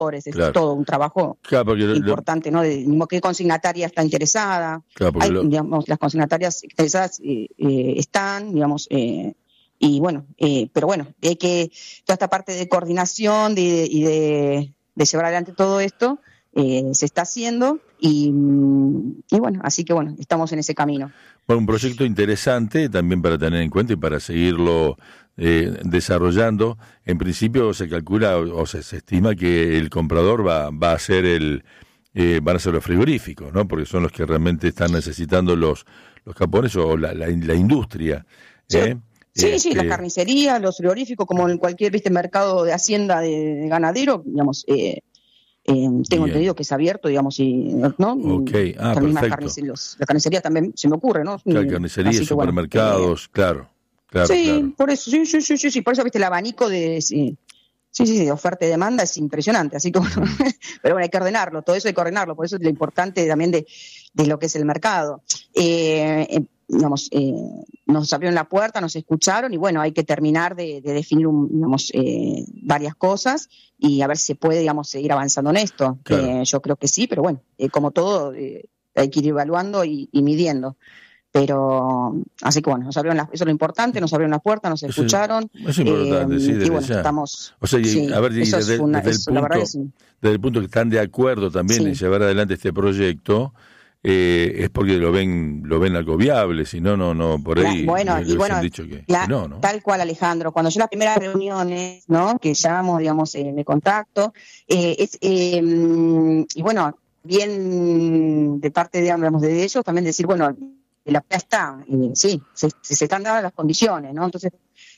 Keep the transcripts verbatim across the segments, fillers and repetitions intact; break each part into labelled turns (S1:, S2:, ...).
S1: es
S2: claro.
S1: todo un trabajo
S2: claro, porque lo,
S1: importante, ¿no? De, de qué consignataria está interesada.
S2: Claro,
S1: Hay,
S2: lo...
S1: digamos, las consignatarias interesadas eh, eh, están, digamos, eh, y bueno, eh, pero bueno, hay que, toda esta parte de coordinación y de, y de, de llevar adelante todo esto, eh, se está haciendo, y, y bueno, así que bueno, estamos en ese camino.
S2: Bueno, un proyecto interesante también para tener en cuenta y para seguirlo eh, desarrollando. En principio se calcula o se, se estima que el comprador va, va a ser el, eh, van a ser los frigoríficos, ¿no? Porque son los que realmente están necesitando los, los japoneses o la, la, la industria.
S1: Sí.
S2: ¿eh?
S1: Sí,
S2: este...
S1: sí, las carnicerías, los frigoríficos, como en cualquier, viste, mercado de hacienda de, de ganadero, digamos, eh, Eh, tengo Bien. entendido que es abierto, digamos, y ¿no?
S2: Okay. Ah,
S1: también
S2: perfecto.
S1: Carnic- los, la carnicería también se me ocurre, ¿no?
S2: Claro, carnicería, supermercados, bueno, eh, claro, claro.
S1: Sí,
S2: claro.
S1: por eso, sí, sí, sí, sí, sí, por eso, viste, el abanico de sí, sí, sí, de oferta y demanda es impresionante, así que bueno, mm. pero bueno, hay que ordenarlo, todo eso hay que ordenarlo, por eso es lo importante también de, de lo que es el mercado. Eh, eh, digamos, eh, nos abrieron la puerta, nos escucharon y bueno, hay que terminar de, de definir un, digamos, eh, varias cosas y a ver si se puede, digamos, seguir avanzando en esto. Claro. Eh, yo creo que sí, pero bueno, eh, como todo, eh, hay que ir evaluando y, y midiendo. Pero, así que bueno, nos abrieron la, eso es lo importante, nos abrieron la puerta, nos escucharon.
S2: Es, es importante, eh, sí, desde
S1: y bueno,
S2: ya.
S1: estamos...
S2: O sea, y,
S1: sí,
S2: a ver,
S1: eso
S2: desde,
S1: es una,
S2: desde,
S1: eso,
S2: el punto,
S1: es,
S2: desde el punto que están de acuerdo también sí. en llevar adelante este proyecto, eh, es porque lo ven lo ven algo viable, si no, no, no, por ahí
S1: la, bueno,
S2: les,
S1: y bueno,
S2: dicho que,
S1: la,
S2: que no, ¿no?
S1: Tal cual, Alejandro, cuando yo las primeras reuniones, ¿no? Que llamo, digamos, eh, me contacto, eh, es, eh, y bueno, bien de parte, digamos, de ellos, también decir, bueno, la ya está, eh, sí, se, se están dadas las condiciones, ¿no? Entonces,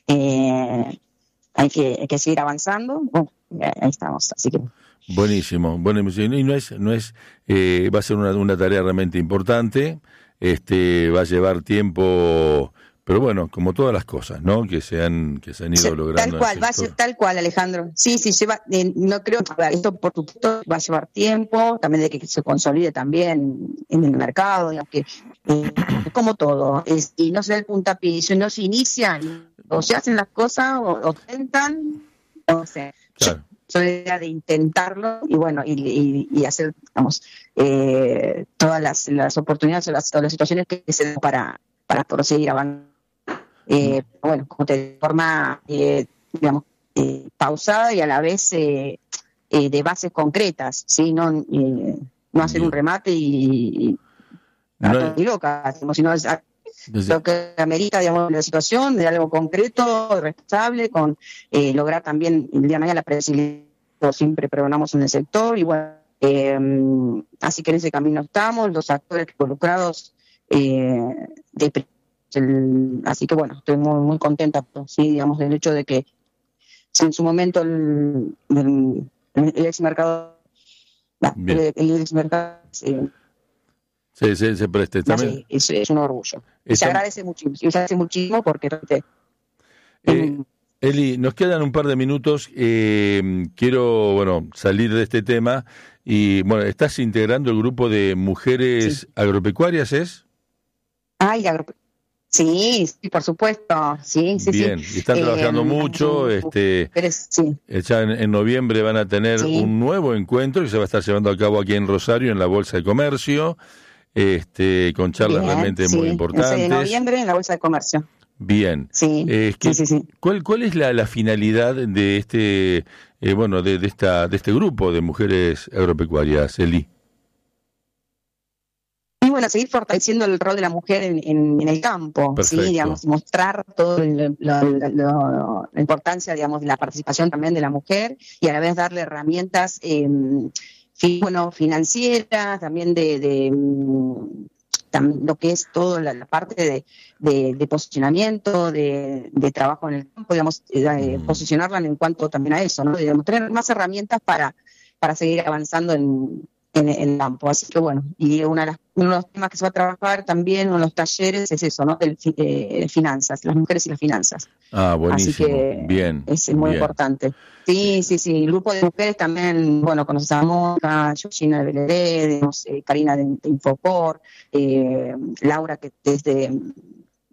S1: eh, hay que, hay que seguir avanzando, bueno, ahí estamos, así que...
S2: Buenísimo, buenísimo. Y no es, no es, eh, va a ser una, una tarea realmente importante, este, va a llevar tiempo, pero bueno, como todas las cosas, ¿no? Que se han, que se han ido sí, logrando.
S1: Tal cual, va a ser tal cual, Alejandro. Sí, sí, lleva, eh, no creo que esto por supuesto va a llevar tiempo, también de que se consolide también en el mercado, digamos que, eh, como todo, es, y no se da el puntapié, si no se inician, o se hacen las cosas, o, o tentan, no sé.
S2: Claro.
S1: Soy la idea de intentarlo y bueno, y, y, y hacer, digamos, eh, todas las, las oportunidades o las, todas las situaciones que se den para, para proseguir avanzando. Eh, bueno, como de forma, eh, digamos, eh, pausada y a la vez eh, eh, de bases concretas, ¿sí? No, eh, no hacer Bien. un remate y, y no y loca, sino es Desde... lo que amerita, digamos, la situación de algo concreto, responsable, con eh, lograr también el día de mañana la previsibilidad que siempre pregonamos en el sector y bueno, eh, así que en ese camino estamos, los actores involucrados eh, de el, así que bueno, estoy muy muy contenta, sí, digamos, del hecho de que en su momento el, el, el ex mercado el, el ex mercado eh,
S2: Sí, sí, se preste también.
S1: Sí, es, es un orgullo. Y se agradece muchísimo, se agradece muchísimo porque...
S2: Eh, eh, Eli, nos quedan un par de minutos. Eh, quiero, bueno, salir de este tema. Y, bueno, ¿estás integrando el grupo de mujeres sí. agropecuarias, es?
S1: Ay, agropecuarias. Sí, sí, por supuesto. Sí, sí,
S2: Bien,
S1: sí.
S2: y están trabajando eh, mucho.
S1: Eh,
S2: este,
S1: mujeres, sí.
S2: Ya en, en noviembre van a tener sí. un nuevo encuentro que se va a estar llevando a cabo aquí en Rosario, en la Bolsa de Comercio. Este, con charlas Bien, realmente
S1: sí,
S2: muy importantes.
S1: En noviembre en la Bolsa de Comercio.
S2: Bien.
S1: Sí,
S2: eh, que,
S1: sí, sí, sí.
S2: ¿Cuál, cuál es la, la finalidad de este, eh, bueno, de, de esta, de este grupo de mujeres agropecuarias, Eli?
S1: Y bueno, seguir fortaleciendo el rol de la mujer en, en, en el campo,
S2: Perfecto.
S1: sí, digamos, mostrar toda la importancia, digamos, de la participación también de la mujer y a la vez darle herramientas. Eh, bueno, financieras, también de, de también lo que es toda la, la parte de, de, de posicionamiento, de, de trabajo en el campo, digamos, de mm. posicionarla en cuanto también a eso, ¿no? Digamos, tener más herramientas para, para seguir avanzando en, en, en el campo. Así que bueno, y una de las, uno de los temas que se va a trabajar también en los talleres es eso, ¿no? De, de finanzas, las mujeres y las finanzas.
S2: Ah, buenísimo.
S1: Así que
S2: bien.
S1: Es muy
S2: bien.
S1: importante. Sí, sí, sí. El grupo de mujeres también, bueno, conocemos a Georgina de Beleré, eh, Karina de, de Infopor, eh, Laura, que desde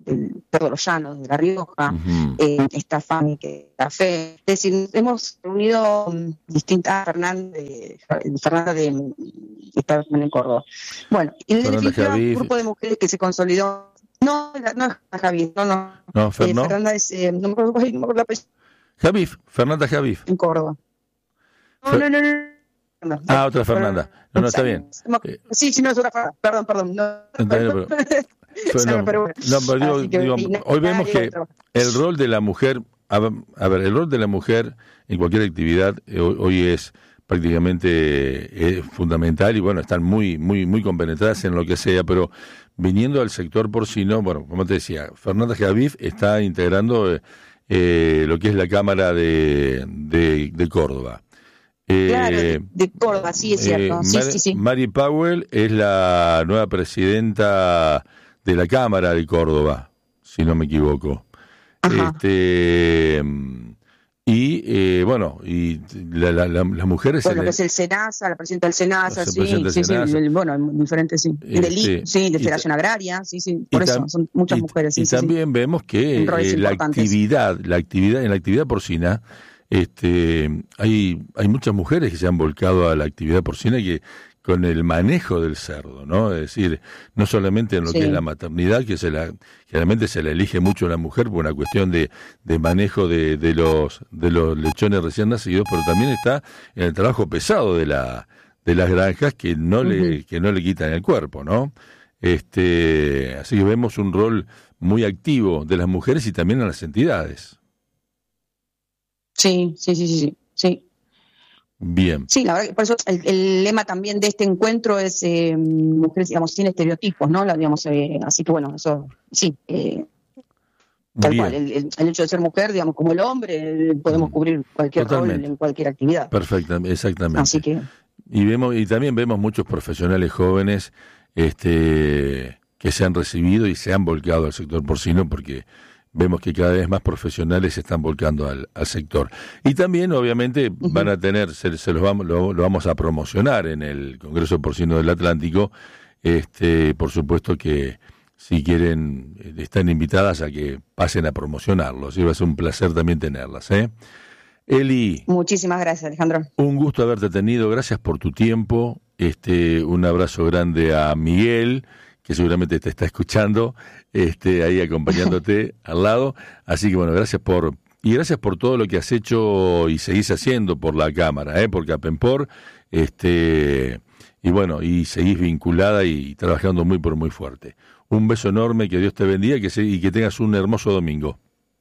S1: del Perro de los Llanos, de La Rioja,
S2: uh-huh.
S1: eh, está Fami, que Café. Es decir, hemos reunido um, distintas Fernanda de, Fernanda de, de está en Córdoba. Bueno, y en definitiva, un grupo de mujeres que se consolidó. No, no es Javi, no, no.
S2: No, Fer,
S1: eh,
S2: no.
S1: Fernanda es, eh, no me acuerdo, no me acuerdo la apellido.
S2: Javif, Fernanda Javif.
S1: En Córdoba. No,
S2: Fer...
S1: no, no, no. No,
S2: ah, otra Fernanda. No, no, está bien.
S1: Sí, sí, no, es otra Fernanda. Perdón, perdón. No,
S2: pero, pero, no, pero, bueno. no, pero digo, digo, que, hoy vemos que el rol de la mujer, a, a ver, el rol de la mujer en cualquier actividad eh, hoy es prácticamente eh, fundamental y bueno, están muy, muy, muy compenetradas en lo que sea, pero viniendo al sector porcino, bueno, como te decía, Fernanda Javif está integrando eh, eh, lo que es la Cámara de, de, de Córdoba.
S1: Eh, claro, de, de Córdoba, sí, es cierto.
S2: Eh,
S1: sí,
S2: Mar-
S1: sí, sí.
S2: Mary Powell es la nueva presidenta de la Cámara de Córdoba, si no me equivoco.
S1: Ajá.
S2: Este y eh, bueno, y la, la, la, las mujeres...
S1: Bueno, que es el SENASA, la presidenta del SENASA, sí, sí, sí, el, bueno, diferentes, sí. Y del I, sí, de Federación Agraria, sí, sí, por eso, son muchas
S2: y,
S1: mujeres. Sí,
S2: y
S1: sí,
S2: también
S1: sí.
S2: vemos que eh, la actividad, la actividad, en la actividad porcina, este hay hay muchas mujeres que se han volcado a la actividad porcina y que con el manejo del cerdo, ¿no? Es decir, no solamente en lo sí. que es la maternidad, que se la generalmente se la elige mucho a la mujer por una cuestión de, de manejo de, de los de los lechones recién nacidos, pero también está en el trabajo pesado de la de las granjas que no uh-huh. le que no le quitan el cuerpo, ¿no? Este, así que vemos un rol muy activo de las mujeres y también a las entidades.
S1: Sí, sí, sí, sí, sí.
S2: Bien.
S1: Sí, la verdad que por eso el, el lema también de este encuentro es eh, mujeres, digamos, sin estereotipos, ¿no? La, digamos, eh, así que bueno, eso sí. Eh, tal Bien. cual, el, el, el hecho de ser mujer, digamos, como el hombre, podemos mm. cubrir cualquier Totalmente. rol en cualquier actividad.
S2: Perfectamente, exactamente.
S1: Así que.
S2: Y vemos y también vemos muchos profesionales jóvenes, este, que se han recibido y se han volcado al sector porcino porque vemos que cada vez más profesionales se están volcando al, al sector. Y también, obviamente, uh-huh. van a tener, se, se los vamos, lo, lo vamos a promocionar en el Congreso Porcino del Atlántico. Este, por supuesto que si quieren, están invitadas a que pasen a promocionarlos. Y va a ser un placer también tenerlas, ¿eh? Eli.
S1: Muchísimas gracias, Alejandro.
S2: Un gusto haberte tenido. Gracias por tu tiempo. Este, un abrazo grande a Miguel, que seguramente te está escuchando, este, ahí acompañándote al lado. Así que bueno, gracias por, y gracias por todo lo que has hecho y seguís haciendo por la Cámara, ¿eh? por Capenpor, este, y bueno, y seguís vinculada y trabajando muy por muy fuerte. Un beso enorme, que Dios te bendiga y que, se, y que tengas un hermoso domingo.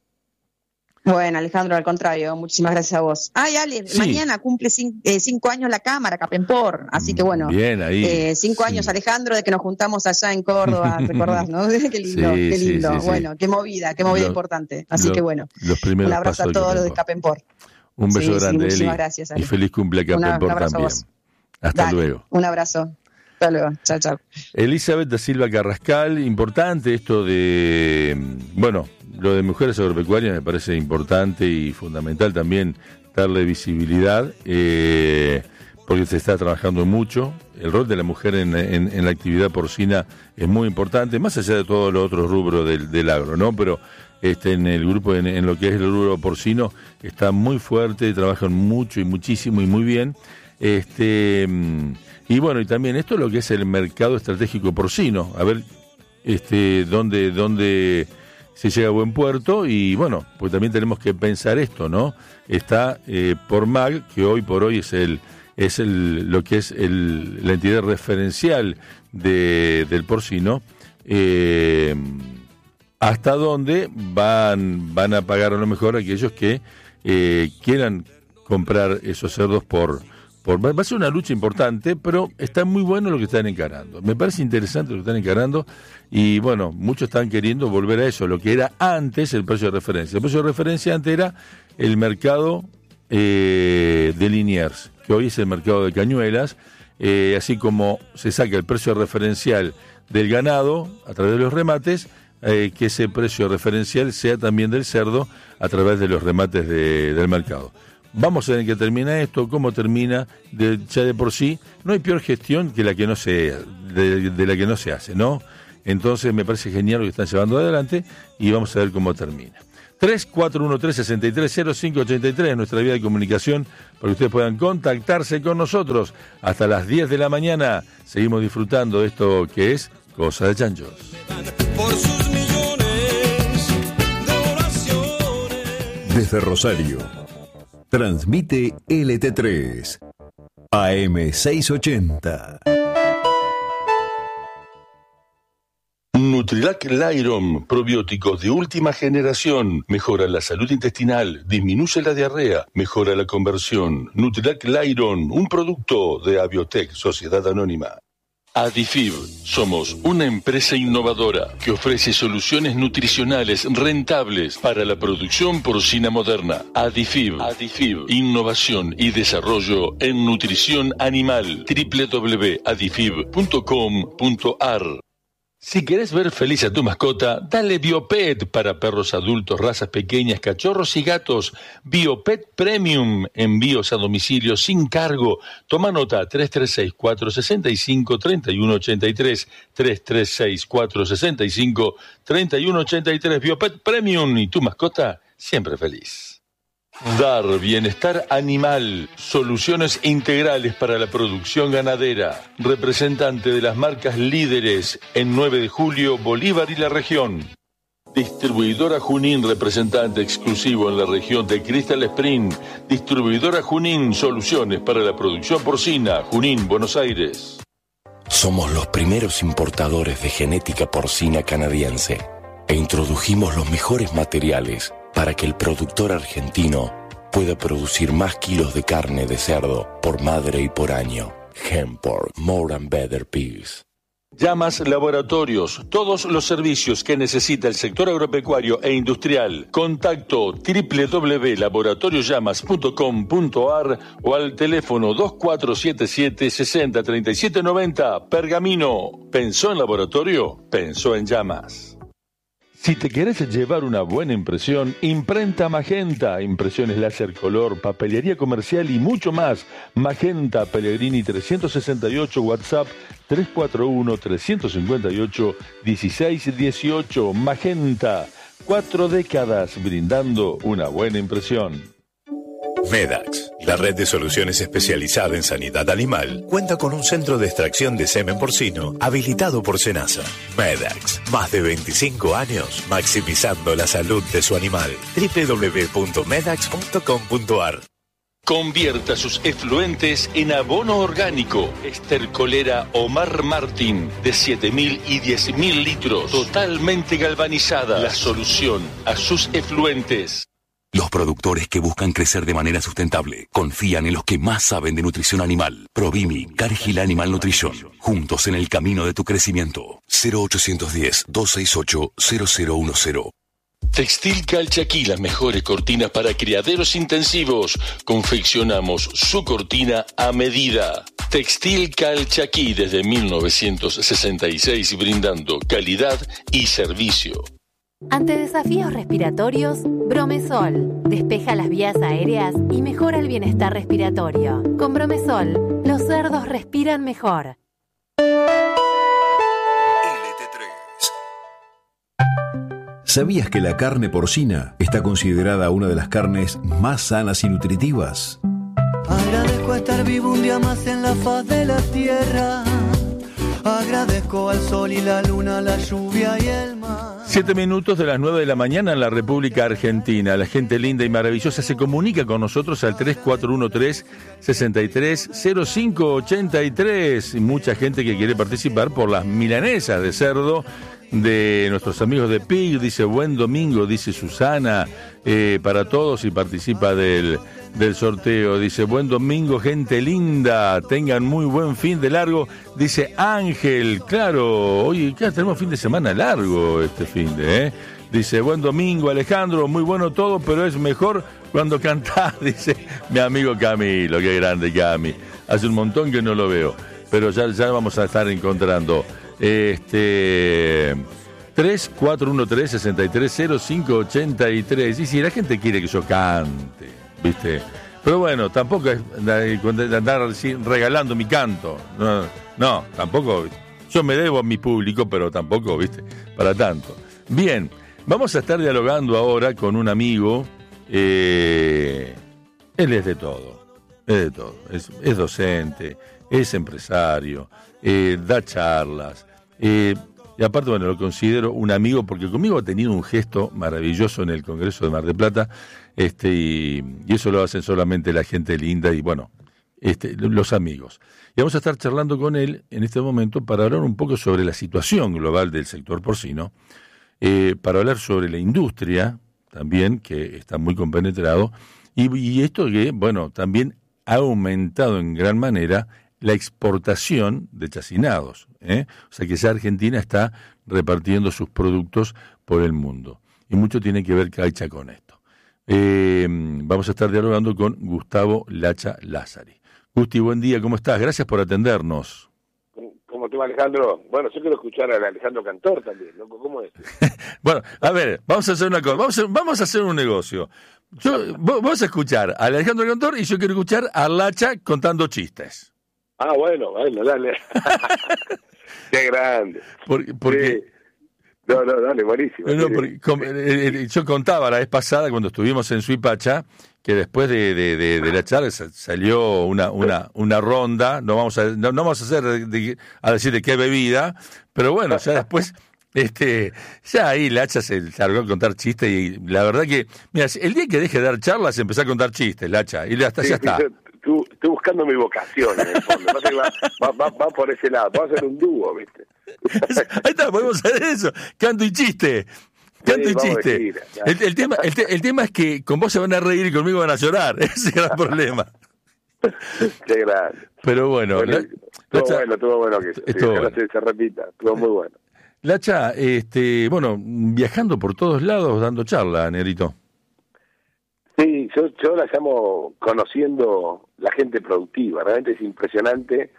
S1: Bueno, Alejandro, al contrario, muchísimas gracias a vos. Ay, Ale, sí. mañana cumple cinco, eh, cinco años la Cámara, Capenpor, así que bueno.
S2: Bien, ahí.
S1: Eh, cinco sí. años, Alejandro, de que nos juntamos allá en Córdoba, ¿recordás, no? Qué lindo, sí, qué lindo. Sí, sí, bueno, sí. qué movida, qué movida lo, importante. Así lo, que bueno,
S2: los primeros
S1: un abrazo a todos los de Capenpor.
S2: Un beso grande, Eli.
S1: Muchísimas gracias, Ale.
S2: Y feliz cumple a Capenpor también. Hasta
S1: Dale,
S2: luego.
S1: Un abrazo. Hasta luego. Chao, chao.
S2: Elizabeth da Silva Carrascal, importante esto de, bueno, lo de mujeres agropecuarias me parece importante y fundamental también darle visibilidad, eh, porque se está trabajando mucho. El rol de la mujer en, en, en la actividad porcina es muy importante, más allá de todos los otros rubros del, del agro, ¿no? Pero este, en el grupo, en, en lo que es el rubro porcino, está muy fuerte, trabajan mucho y muchísimo y muy bien. Este, y bueno, y también esto es lo que es el mercado estratégico porcino, a ver este, dónde, dónde se llega a buen puerto, y bueno, pues también tenemos que pensar esto, ¿no? Está eh, Pormag, que hoy por hoy es el es el lo que es el, la entidad referencial de, del porcino, eh, hasta dónde van, van a pagar a lo mejor aquellos que eh, quieran comprar esos cerdos por... Por, va a ser una lucha importante, pero está muy bueno lo que están encarando. Me parece interesante lo que están encarando y bueno, muchos están queriendo volver a eso, lo que era antes el precio de referencia. El precio de referencia antes era el mercado eh, de Liniers, que hoy es el mercado de Cañuelas, eh, así como se saca el precio referencial del ganado a través de los remates, eh, que ese precio referencial sea también del cerdo a través de los remates de, del mercado. Vamos a ver en qué termina esto, cómo termina, de, ya de por sí. No hay peor gestión que la que no se, de, de la que no se hace, ¿no? Entonces me parece genial lo que están llevando adelante y vamos a ver cómo termina. tres cuatro uno tres, seis tres cero cinco ocho tres es nuestra vía de comunicación para que ustedes puedan contactarse con nosotros. Hasta las diez de la mañana seguimos disfrutando de esto que es Cosa de Chanchos.
S3: Por sus millones de oraciones.
S4: Desde Rosario, transmite L T tres, A M seiscientos ochenta.
S2: Nutrilac Lyron, probióticos de última generación, mejora la salud intestinal, disminuye la diarrea, mejora la conversión. Nutrilac Lyron, un producto de Abiotech, Sociedad Anónima. Adifib, somos una empresa innovadora que ofrece soluciones nutricionales rentables para la producción porcina moderna. Adifib, Adifib, innovación y desarrollo en nutrición animal. doble u doble u doble u punto adifib punto com punto a r. Si querés ver feliz a tu mascota, dale Biopet para perros adultos, razas pequeñas, cachorros y gatos. Biopet Premium, envíos a domicilio sin cargo. Toma nota, tres tres seis, cuatro seis cinco, tres uno ocho tres, tres tres seis, cuatro seis cinco, tres uno ocho tres. Biopet Premium y tu mascota siempre feliz. Dar Bienestar Animal, soluciones integrales para la producción ganadera, representante de las marcas líderes en nueve de julio, Bolívar y la región. Distribuidora Junín, representante exclusivo en la región de Crystal Spring. Distribuidora Junín, soluciones para la producción porcina, Junín, Buenos Aires.
S5: Somos los primeros importadores de genética porcina canadiense e introdujimos los mejores materiales para que el productor argentino pueda producir más kilos de carne de cerdo por madre y por año. Hempor, more and better pigs.
S2: Llamas Laboratorios, todos los servicios que necesita el sector agropecuario e industrial. Contacto doble u doble u doble u punto laboratorios llamas punto com punto a r o al teléfono dos cuatro siete siete, seis cero tres siete nueve cero. Pergamino, ¿pensó en laboratorio? Pensó en llamas. Si te querés llevar una buena impresión, Imprenta Magenta, impresiones láser color, papelería comercial y mucho más. Magenta Pellegrini trescientos sesenta y ocho, WhatsApp tres cuatro uno, tres cinco ocho, uno seis uno ocho. Magenta, cuatro décadas brindando una buena impresión.
S6: Medax, la red de soluciones especializada en sanidad animal, cuenta con un centro de extracción de semen porcino habilitado por Senasa. Medax, más de veinticinco años maximizando la salud de su animal. doble u doble u doble u punto medax punto com punto a r.
S2: Convierta sus efluentes en abono orgánico. Estercolera Omar Martín, de siete mil y diez mil litros, totalmente galvanizada. La solución a sus efluentes.
S5: Los productores que buscan crecer de manera sustentable confían en los que más saben de nutrición animal. Provimi, Cargill Animal Nutrition. Juntos en el camino de tu crecimiento. cero ochocientos diez, doscientos sesenta y ocho, cero cero uno cero.
S2: Textil Calchaquí, las mejores cortinas para criaderos intensivos. Confeccionamos su cortina a medida. Textil Calchaquí desde mil novecientos sesenta y seis, brindando calidad y servicio.
S7: Ante desafíos respiratorios, Bromesol despeja las vías aéreas y mejora el bienestar respiratorio. Con Bromesol, los cerdos respiran mejor.
S4: L T tres. ¿Sabías que la carne porcina está considerada una de las carnes más sanas y nutritivas?
S8: Agradezco estar vivo un día más en la faz de la tierra. Agradezco al sol y la luna, la lluvia y el mar.
S2: Siete minutos de las nueve de la mañana en la República Argentina. La gente linda y maravillosa se comunica con nosotros al tres cuatro uno tres, seis tres cero cinco ocho tres. Y mucha gente que quiere participar por las milanesas de cerdo de nuestros amigos de Pig. Dice buen domingo, dice Susana, eh, para todos, y participa del, del sorteo. Dice buen domingo, gente linda, tengan muy buen fin de largo. Dice Ángel, claro, oye, ya tenemos fin de semana largo este fin de, ¿eh? Dice buen domingo, Alejandro, muy bueno todo, pero es mejor cuando cantás, dice mi amigo Camilo. Qué grande Cami, hace un montón que no lo veo, pero ya, ya vamos a estar encontrando. Este tres cuatro uno tres, seis tres cero cinco ocho tres. Y si la gente quiere que yo cante, ¿viste? Pero bueno, tampoco es andar así regalando mi canto. No, no, tampoco. yo me debo a mi público, pero tampoco, viste, para tanto. Bien, vamos a estar dialogando ahora con un amigo, eh, él es de todo, es de todo, es, es docente, es empresario, eh, da charlas, eh, y aparte, bueno, lo considero un amigo porque conmigo ha tenido un gesto maravilloso en el Congreso de Mar del Plata, este, y, y eso lo hacen solamente la gente linda y, bueno, este, los amigos. Y vamos a estar charlando con él en este momento para hablar un poco sobre la situación global del sector porcino, eh, para hablar sobre la industria también, que está muy compenetrado, y, y esto que, bueno, también ha aumentado en gran manera la exportación de chacinados, ¿eh? O sea que ya Argentina está repartiendo sus productos por el mundo. Y mucho tiene que ver Caixa con esto. Eh, vamos a estar dialogando con Gustavo Lacha Lázari. Gusti, buen día, ¿cómo estás? Gracias por atendernos.
S9: ¿Cómo te va, Alejandro? Bueno, yo quiero escuchar a Alejandro Cantor también, ¿no? ¿Cómo es?
S2: Bueno, a ver, vamos a hacer una cosa, vamos a, vamos a hacer un negocio. Yo, vos, vos a escuchar a Alejandro Cantor y yo quiero escuchar a Lacha contando chistes.
S9: Ah, bueno, bueno, dale. Qué grande.
S2: Porque, porque
S9: sí. No, no, dale, buenísimo.
S2: No,
S9: sí.
S2: porque, com, eh, eh, yo contaba la vez pasada cuando estuvimos en Suipacha que después de, de, de, de la charla salió una una una ronda, no vamos a no, no vamos a hacer de, de, a decir de qué bebida, pero bueno, ya después este ya ahí Lacha se largó a contar chistes y la verdad que mira, el día que deje de dar charlas empezá a contar chistes, Lacha, y hasta
S9: sí,
S2: ya
S9: sí,
S2: está.
S9: Yo, tú, estoy buscando mi vocación en el fondo. Va, va, va, va por ese lado, vamos a hacer un dúo, ¿viste?
S2: Ahí está, podemos hacer eso, canto y chiste. Canto sí, y chiste. Decir, el, el, tema, el, te, el tema es que con vos se van a reír y conmigo van a llorar. Ese es el problema.
S9: Qué grande.
S2: Pero bueno.
S9: bueno
S2: la,
S9: estuvo
S2: Lacha,
S9: bueno, estuvo bueno que, que
S2: bueno.
S9: Se, se repita. Estuvo muy bueno.
S2: Lacha, este, bueno, viajando por todos lados dando charla, Negrito.
S9: Sí, yo, yo la llamo conociendo la gente productiva. Realmente es impresionante.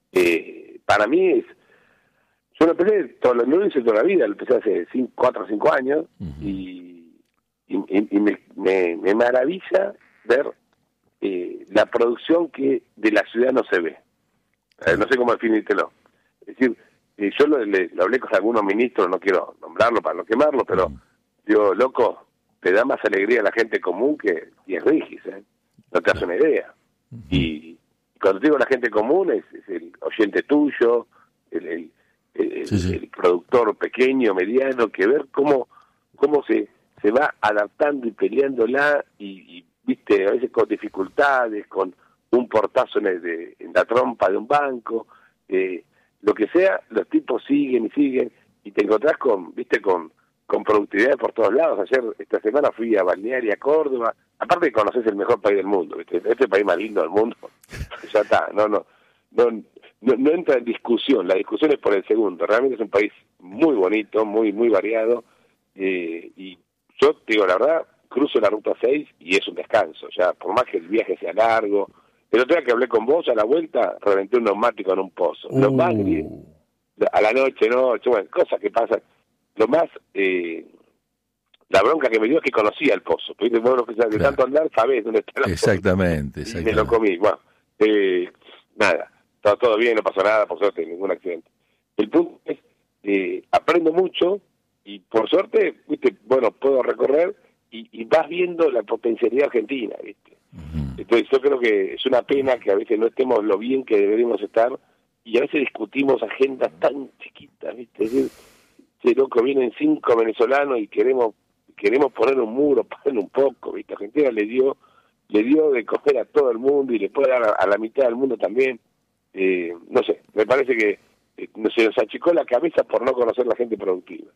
S9: Eh, para mí es... Yo lo empecé, todo, no lo hice toda la vida, lo empecé hace cinco, cuatro o cinco años, uh-huh. y, y, y me, me, me maravilla ver eh, la producción que de la ciudad no se ve. Eh, no sé cómo definírtelo. Es decir, eh, yo lo, le, lo hablé con algunos ministros, no quiero nombrarlo para no quemarlo, pero uh-huh. digo, loco, te da más alegría a la gente común que diez rigis, ¿eh? No te hace una idea. Uh-huh. Y cuando digo la gente común, es, es el oyente tuyo, el... el El, sí, sí. el productor pequeño, mediano, que ver cómo cómo se se va adaptando y peleándola y, y viste, a veces con dificultades, con un portazo en, el de, en la trompa de un banco, eh, lo que sea, los tipos siguen y siguen y te encontrás con, viste, con con productividad por todos lados. Ayer, esta semana fui a Balnearia, Córdoba, aparte que conoces el mejor país del mundo, ¿viste? Este país más lindo del mundo, ya está, no, no, no No, no entra en discusión, la discusión es por el segundo. Realmente es un país muy bonito, muy muy variado, eh, y yo te digo la verdad, cruzo la ruta seis y es un descanso, ya por más que el viaje sea largo. El otro día que hablé con vos, a la vuelta, reventé un neumático en un pozo. Uh. Lo más, a la noche, noche, bueno, cosas que pasan. Lo más, eh, la bronca que me dio es que conocía el pozo. ¿Viste? Vos, de claro. tanto andar, sabés dónde está el
S2: exactamente,
S9: pozo.
S2: Exactamente,
S9: y me lo comí. Bueno, eh, nada. Todo, todo bien, no pasó nada, por suerte, ningún accidente. El punto es, eh, aprendo mucho y por suerte, viste, bueno, puedo recorrer y, y vas viendo la potencialidad argentina, viste. Uh-huh. Entonces yo creo que es una pena que a veces no estemos lo bien que deberíamos estar y a veces discutimos agendas tan chiquitas, viste. Es decir, che, loco, vienen cinco venezolanos y queremos queremos poner un muro, poner un poco, viste. Argentina le dio le dio de comer a todo el mundo y le puede dar a, a la mitad del mundo también. Eh, no sé, me parece que eh, se nos achicó la cabeza por no conocer la gente productiva.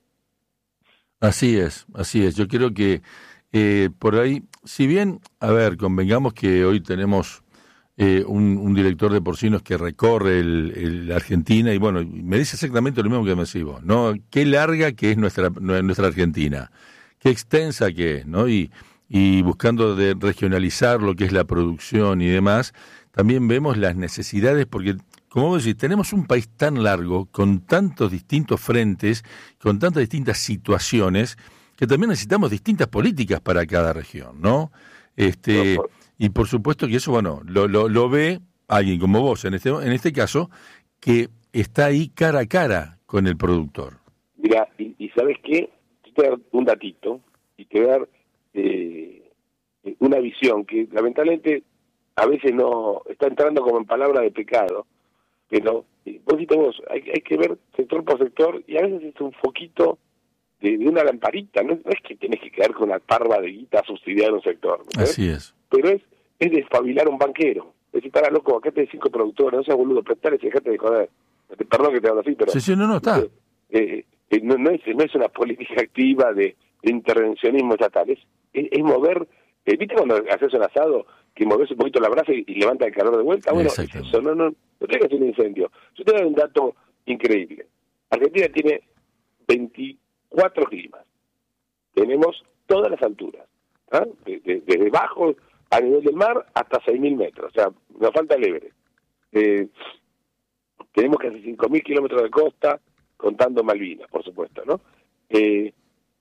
S2: Así es, así es. Yo creo que eh, por ahí, si bien, a ver, convengamos que hoy tenemos eh, un, un director de porcinos que recorre el, el, la Argentina y bueno, me dice exactamente lo mismo que me decís vos, ¿no? Qué larga que es nuestra nuestra Argentina, qué extensa que es, ¿no? Y, y buscando de regionalizar lo que es la producción y demás, también vemos las necesidades, porque, como vos decís, tenemos un país tan largo, con tantos distintos frentes, con tantas distintas situaciones, que también necesitamos distintas políticas para cada región, ¿no? Este, no, por... Y por supuesto que eso, bueno, lo, lo, lo ve alguien como vos, en este, en este caso, que está ahí cara a cara con el productor.
S9: Mira, y, y ¿sabes qué? Te voy a dar un datito y te voy a dar eh, una visión que lamentablemente a veces no está entrando como en palabra de pecado, pero eh, vos, vos hay, hay que ver sector por sector y a veces es un foquito de, de una lamparita, no, no es que tenés que quedar con una parva de guita subsidiada en un sector, ¿no?
S2: Así es.
S9: Pero es, es despabilar a un banquero. Es decir, para loco, acá tenés cinco productores, no seas boludo, prestales y dejate de joder. Perdón que te hablo así, pero...
S2: Sí, sí, no, no, está.
S9: Eh, eh, eh, no, no, es, no es una política activa de, de intervencionismo estatal, es, es, es mover... Eh, ¿Viste cuando haces un asado que moves un poquito la brasa y, y levanta el calor de vuelta? Bueno, es eso, no, no, no tengas un incendio. Yo te doy un dato increíble. Argentina tiene veinticuatro climas. Tenemos todas las alturas, ¿ah? de, de, desde bajo a nivel del mar hasta seis mil metros, o sea, nos falta el Everest. Eh, tenemos casi cinco mil kilómetros de costa, contando Malvinas, por supuesto, ¿no? Eh,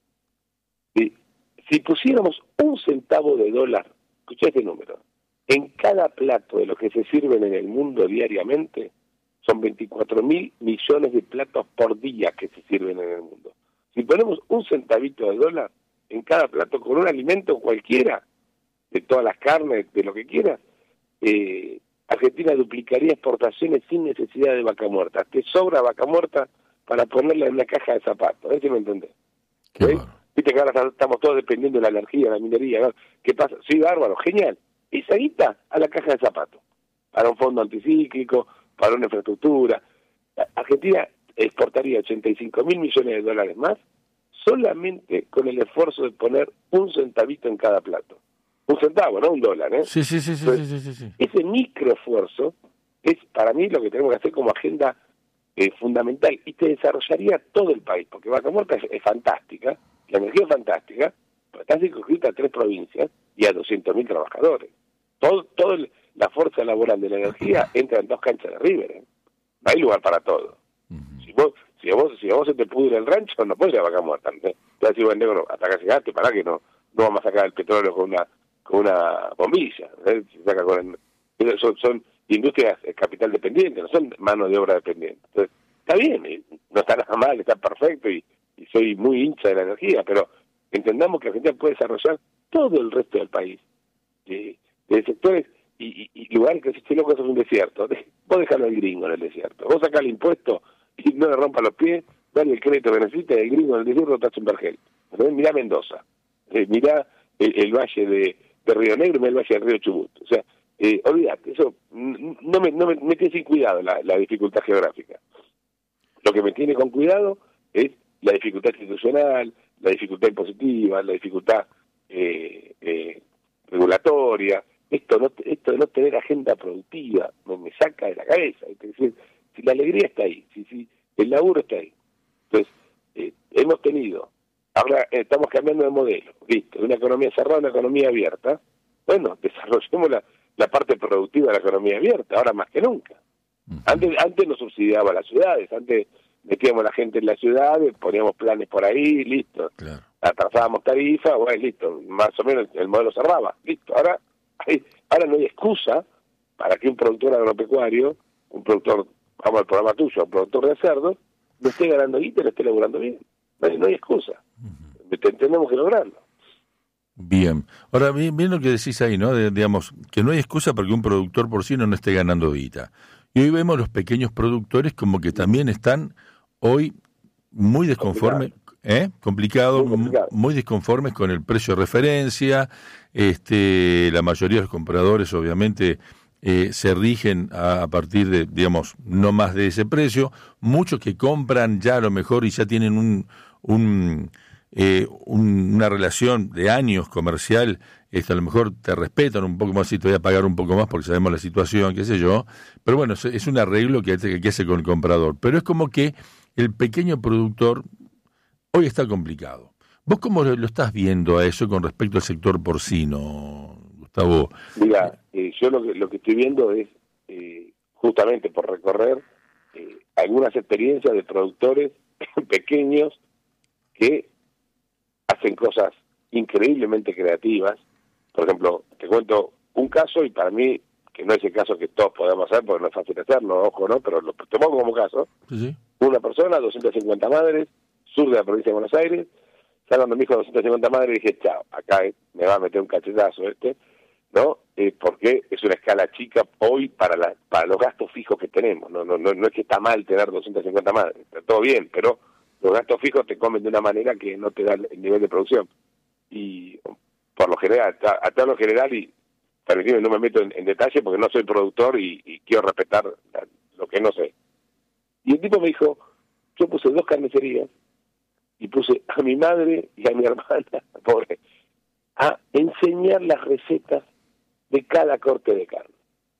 S9: eh, si pusiéramos un centavo de dólar, escuché este número, en cada plato de los que se sirven en el mundo diariamente, son veinticuatro mil millones de platos por día que se sirven en el mundo. Si ponemos un centavito de dólar en cada plato con un alimento cualquiera, de todas las carnes, de lo que quieras, eh, Argentina duplicaría exportaciones sin necesidad de vaca muerta. Te sobra vaca muerta para ponerla en una caja de zapatos. A ver si me entendés. Bueno. Viste que ahora estamos todos dependiendo de la energía, de la minería, ¿no? ¿Qué pasa? Sí, bárbaro, genial. Esa guita a la caja de zapatos. Para un fondo anticíclico, para una infraestructura. Argentina exportaría ochenta y cinco mil millones de dólares más solamente con el esfuerzo de poner un centavito en cada plato. Un centavo, no un dólar, ¿eh?
S2: Sí, sí, sí, sí,
S9: Entonces,
S2: sí, sí, sí.
S9: Ese microesfuerzo es para mí lo que tenemos que hacer como agenda eh, fundamental y te desarrollaría todo el país, porque Vaca Muerta es, es fantástica, la energía es fantástica, pero está circunscrita a tres provincias y a doscientos mil trabajadores. Todo, todo el, la fuerza laboral de la energía entra en dos canchas de River, ¿eh? No hay lugar para todo. Uh-huh. Si vos, si a vos, si a vos se te pudre el rancho, no puedes ir a Vaca Muerta. ¿Eh? Te vas a decir, bueno, negro, hasta acá llegaste, para que no, no vamos a sacar el petróleo con una con una bombilla, ¿eh? Se saca con el, son, son industrias capital dependiente, no son mano de obra dependiente. Entonces, está bien, no está nada mal, está perfecto y, y soy muy hincha de la energía, pero entendamos que Argentina puede desarrollar todo el resto del país, de, de sectores y, y, y lugares que si este loco es un desierto. Vos dejalo al gringo en el desierto, vos sacás el impuesto y no le rompa los pies, dale el crédito que necesita y el gringo en el desierto está en Vergel. Mirá Mendoza, eh, mirá el, el valle de de Río Negro y me el valle del río Chubut. O sea, eh, olvidate, eso no me, no me, me tiene sin cuidado la, la dificultad geográfica. Lo que me tiene con cuidado es la dificultad institucional, la dificultad impositiva, la dificultad eh, eh, regulatoria. Esto no, esto de no tener agenda productiva me, me saca de la cabeza. Es decir, si la alegría está ahí, si, si el laburo está ahí. Entonces, eh, hemos tenido... Ahora eh, estamos cambiando de modelo, listo, de una economía cerrada a una economía abierta. Bueno, desarrollemos la, la parte productiva de la economía abierta, ahora más que nunca. Uh-huh. Antes antes nos subsidiaba las ciudades, antes metíamos a la gente en las ciudades, poníamos planes por ahí, listo. Claro. Atrasábamos tarifas, bueno, listo, más o menos el modelo cerraba, listo. Ahora, hay, ahora no hay excusa para que un productor agropecuario, un productor, vamos al programa tuyo, un productor de cerdos, no esté ganando guita y no esté laburando bien. No hay, no hay excusa. Uh-huh. Tenemos que lograrlo.
S2: Bien. Ahora, bien, bien lo que decís ahí, ¿no? De, digamos, que no hay excusa para que un productor porcino no esté ganando guita. Y hoy vemos los pequeños productores como que también están hoy muy desconformes, ¿eh? Complicado, muy, complicado. muy desconformes con el precio de referencia. Este, la mayoría de los compradores, obviamente, Eh, se rigen a, a partir de, digamos, no más de ese precio. Muchos que compran ya a lo mejor y ya tienen un, un, eh, un una relación de años comercial, este, a lo mejor te respetan un poco más y te voy a pagar un poco más porque sabemos la situación, qué sé yo. Pero bueno, es, es un arreglo que, que hace con el comprador. Pero es como que el pequeño productor hoy está complicado. ¿Vos cómo lo, lo estás viendo a eso con respecto al sector porcino, Gustavo?
S9: Mira, eh, yo lo que, lo que estoy viendo es, eh, justamente por recorrer eh, algunas experiencias de productores pequeños que hacen cosas increíblemente creativas. Por ejemplo, te cuento un caso y para mí que no es el caso que todos podemos hacer, porque no es fácil hacerlo, ojo, ¿no? Pero lo tomamos como caso.
S2: Sí, sí.
S9: Una persona, doscientas cincuenta madres, sur de la provincia de Buenos Aires. Ya cuando me dijo doscientas cincuenta madres, dije, chao, acá eh, me va a meter un cachetazo este, ¿no? Eh, porque es una escala chica hoy para la, para los gastos fijos que tenemos. No, no, no, no es que está mal tener doscientas cincuenta madres, está todo bien, pero los gastos fijos te comen de una manera que no te da el nivel de producción. Y por lo general, a, a todo lo general, y permíteme, no me meto en, en detalle porque no soy productor y, y quiero respetar la, lo que no sé. Y el tipo me dijo, yo puse dos carnicerías y puse a mi madre y a mi hermana, pobre, a enseñar las recetas de cada corte de carne.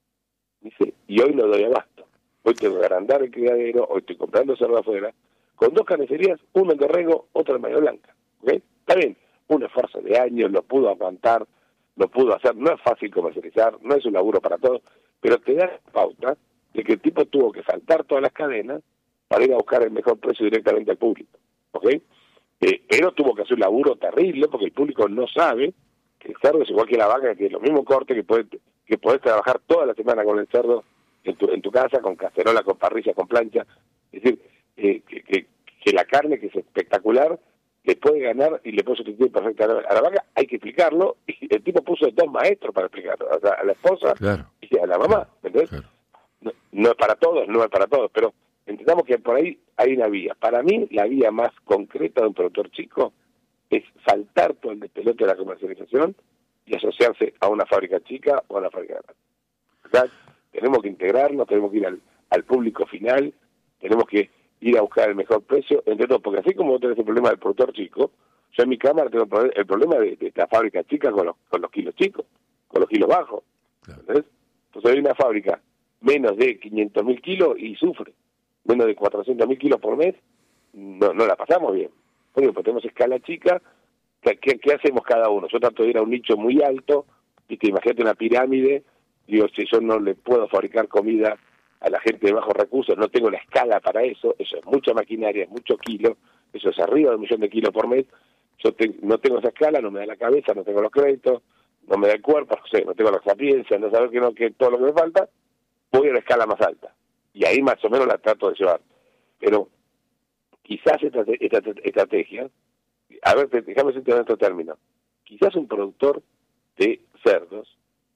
S9: Dice, y hoy no doy abasto. Hoy tengo que agrandar el criadero, hoy estoy comprando cerdo afuera, con dos carnicerías, una en Dorrego, otra en Bahía Blanca. ¿Okay? Está bien, un esfuerzo de años, lo pudo aguantar, lo pudo hacer, no es fácil comercializar, no es un laburo para todos, pero te da pauta de que el tipo tuvo que saltar todas las cadenas para ir a buscar el mejor precio directamente al público. ¿Ok? Eh, pero tuvo que hacer un laburo terrible porque el público no sabe que el cerdo es igual que la vaca, que es lo mismo corte, que puedes que podés trabajar toda la semana con el cerdo en tu, en tu casa, con cacerola, con parrilla, con plancha. Es decir, eh, que, que, que la carne, que es espectacular, le puede ganar y le puede sustituir perfectamente a la vaca. Hay que explicarlo, y el tipo puso dos maestros para explicarlo, o sea, a la esposa
S2: claro.
S9: y a la mamá, ¿entendés?
S2: Claro.
S9: No, no es para todos, no es para todos, pero entendamos que por ahí hay una vía. Para mí, la vía más concreta de un productor chico es saltar todo el despelote de la comercialización y asociarse a una fábrica chica o a una fábrica grande. Acá tenemos que integrarnos, tenemos que ir al, al público final, tenemos que ir a buscar el mejor precio, entre todos, porque así como vos tenés el problema del productor chico, yo en mi cámara tengo el problema de, de esta fábrica chica con los, con los kilos chicos, con los kilos bajos. Claro. ¿Entendés? Entonces hay una fábrica menos de quinientos mil kilos y sufre, menos de cuatrocientos mil kilos por mes, no, no la pasamos bien. Por ejemplo, tenemos escala chica, ¿qué, qué, qué hacemos cada uno? Yo trato de ir a un nicho muy alto, ¿viste? Imagínate una pirámide, digo, si yo no le puedo fabricar comida a la gente de bajos recursos, no tengo la escala para eso, eso es mucha maquinaria, es mucho kilo, eso es arriba de un millón de kilos por mes, yo te, no tengo esa escala, no me da la cabeza, no tengo los créditos, no me da el cuerpo, no sé, no tengo la sapiencia, no saber que no que todo lo que me falta, voy a la escala más alta, y ahí más o menos la trato de llevar. Pero quizás esta, esta estrategia, a ver, déjame decirte en estos términos, quizás un productor de cerdos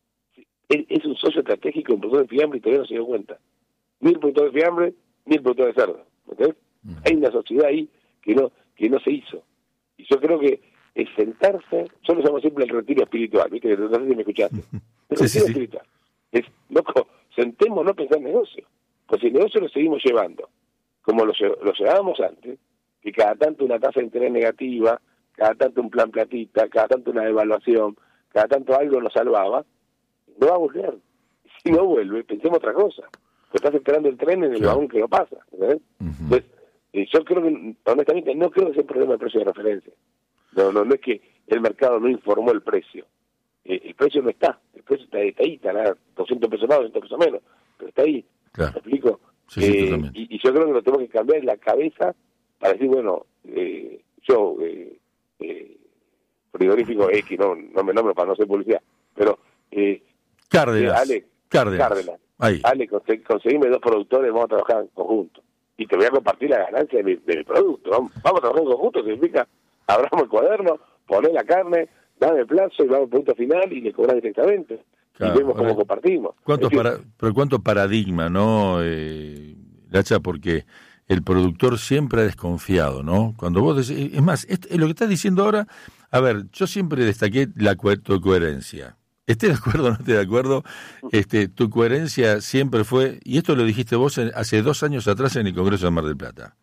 S9: es, es un socio estratégico, un productor de fiambre y todavía no se dio cuenta. Mil productores de fiambre, mil productores de cerdo. ¿Entendés? Uh-huh. Hay una sociedad ahí que no que no se hizo. Y yo creo que es sentarse, yo lo llamo siempre el retiro espiritual, ¿viste? No sé si me escuchaste. El
S2: sí,
S9: retiro
S2: sí, sí.
S9: espiritual. Es, loco, sentémonos a pensar en negocio. Pues si el negocio lo seguimos llevando, como lo, lo llevábamos antes, que cada tanto una tasa de interés negativa, cada tanto un plan platita, cada tanto una devaluación, cada tanto algo nos salvaba, no va a volver. Si no vuelve, pensemos otra cosa. Pues estás esperando el tren en el
S2: claro.
S9: vagón que no pasa. ¿Entendés? Uh-huh. Entonces, eh, yo creo que, honestamente, no creo que sea un problema de precio de referencia. No, no, no es que el mercado no informó el precio. Eh, el precio no está. El precio está, está ahí, está doscientos pesos más, doscientos pesos menos, pero está ahí.
S2: Claro.
S9: ¿Me explico?
S2: Sí, sí,
S9: eh, y, y yo creo que lo tenemos que cambiar en la cabeza para decir, bueno, eh, yo, eh, eh, frigorífico X, no, no me nombro para no hacer publicidad, pero... Eh,
S2: Cárdenas.
S9: Eh, Ale,
S2: Cárdenas.
S9: Cárdenas.
S2: Ahí.
S9: Ale, conseg- conseguime dos productores, vamos a trabajar en conjunto. Y te voy a compartir la ganancia de mi, de mi producto. Vamos, vamos a trabajar en conjunto, significa, abramos el cuaderno, poné la carne, dame el plazo y vamos al producto final y le cobras directamente. Claro, y vemos cómo compartimos.
S2: ¿Cuántos
S9: decir,
S2: para, pero cuánto paradigma, ¿no, eh, Lacha? Porque el productor siempre ha desconfiado, ¿no? Cuando vos decís, es más, es, es lo que estás diciendo ahora, a ver, yo siempre destaqué la co- tu coherencia. Esté de acuerdo o no esté de acuerdo, este, tu coherencia siempre fue, y esto lo dijiste vos en, hace dos años atrás en el Congreso de Mar del Plata,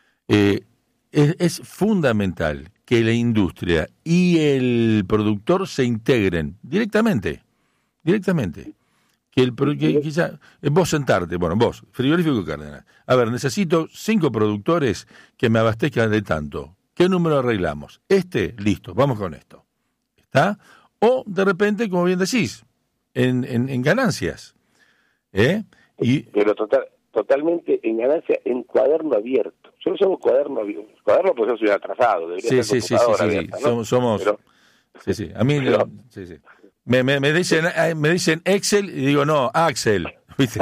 S2: eh, es, es fundamental que la industria y el productor se integren directamente, directamente. Que el que quizá, vos sentarte, bueno, vos, Frigorífico Cárdenas, a ver, necesito cinco productores que me abastezcan de tanto. ¿Qué número arreglamos? Este, listo, vamos con esto. ¿Está? O, de repente, como bien decís, en, en, en ganancias. ¿Eh? Y...
S9: Pero total, totalmente en ganancia, en cuaderno abierto. Yo lo llamo cuaderno abierto. Cuaderno pues yo soy atrasado, debería
S2: sí,
S9: ser
S2: sí, sí, sí,
S9: computadora
S2: sí,
S9: abierta,
S2: sí.
S9: ¿no?
S2: Somos, somos...
S9: Pero,
S2: sí, sí, a mí...
S9: pero,
S2: sí, sí. Me, me, me dicen eh, me dicen Excel y digo, no, Axel. ¿Viste?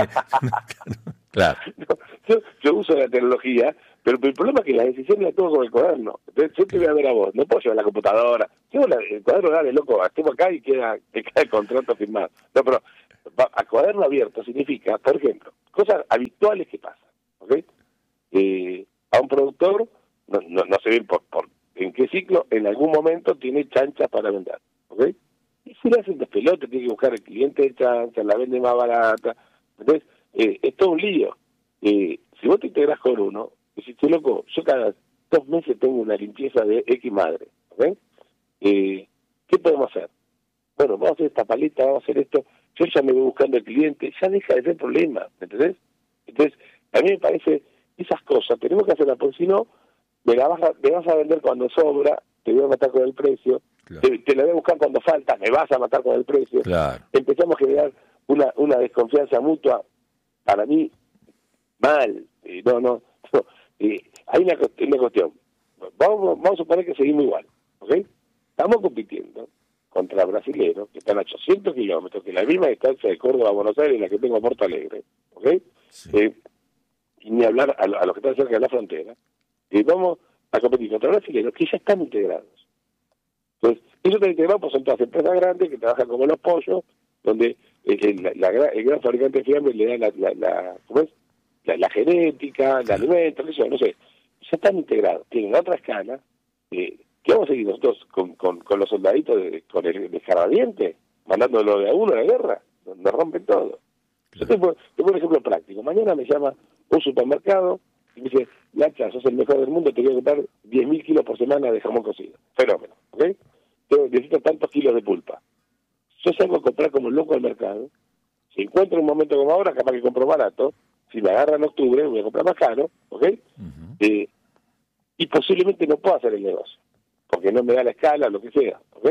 S2: Claro.
S9: No, yo, yo uso la tecnología, pero el problema es que la decisión la tengo con el cuaderno. Entonces, yo te voy a ver a vos, no puedo llevar la computadora. Llevo la, el cuaderno, dale, loco, estemos acá y queda, te queda el contrato firmado. No, pero a cuaderno abierto significa, por ejemplo, cosas habituales que pasan, ¿ok? Eh, a un productor, no, no, no sé bien por, por en qué ciclo, en algún momento tiene chanchas para vender, ¿ok? Y si le hacen despelote, tiene que buscar el cliente de chancha, la vende más barata. Entonces, eh, es todo un lío. Eh, si vos te integrás con uno, decís, tú loco, yo cada dos meses tengo una limpieza de X madre, ¿ok? Eh, ¿Qué podemos hacer? Bueno, vamos a hacer esta paleta, vamos a hacer esto. Yo ya me voy buscando el cliente, ya deja de ser problema, ¿me entendés? Entonces, a mí me parece, esas cosas tenemos que hacerlas, porque si no, me, la vas a, me vas a vender cuando sobra, te voy a matar con el precio, claro. te, te la voy a buscar cuando falta, me vas a matar con el precio.
S2: Claro.
S9: Empezamos a generar una, una desconfianza mutua, para mí, mal. Eh, no, no, no. Eh, hay una, una cuestión. Vamos, vamos a suponer que seguimos igual, ¿ok? Estamos compitiendo contra brasileros que están a ochocientos kilómetros, que es la misma distancia de Córdoba a Buenos Aires, la que tengo a Porto Alegre, ¿ok? Sí. Eh, y ni hablar a, a los que están cerca de la frontera. Y vamos a competir contra brasileños que ya están integrados. Entonces, ellos están integrados pues son todas empresas grandes que trabajan como los pollos, donde el, la, la, el gran fabricante de fiambre le da la, la, la, ¿cómo es? La, la genética, el alimento, eso, no sé. Ya están integrados, tienen otra escala. Eh, ¿Qué vamos a seguir nosotros con, con, con los soldaditos, de, con el descargadiente, mandándolo de a uno a la guerra? Nos, nos rompen todo. Yo te pongo un ejemplo práctico. Mañana me llama un supermercado y me dice, Lacha, sos el mejor del mundo, te voy a comprar diez mil kilos por semana de jamón cocido. Fenómeno, ¿ok? Yo necesito tantos kilos de pulpa. Yo salgo a comprar como loco al mercado. Si encuentro un momento como ahora, capaz que compro barato. Si me agarra en octubre, voy a comprar más caro, ¿ok? Uh-huh. Eh, y posiblemente no pueda hacer el negocio, porque no me da la escala, lo que sea, ¿ok?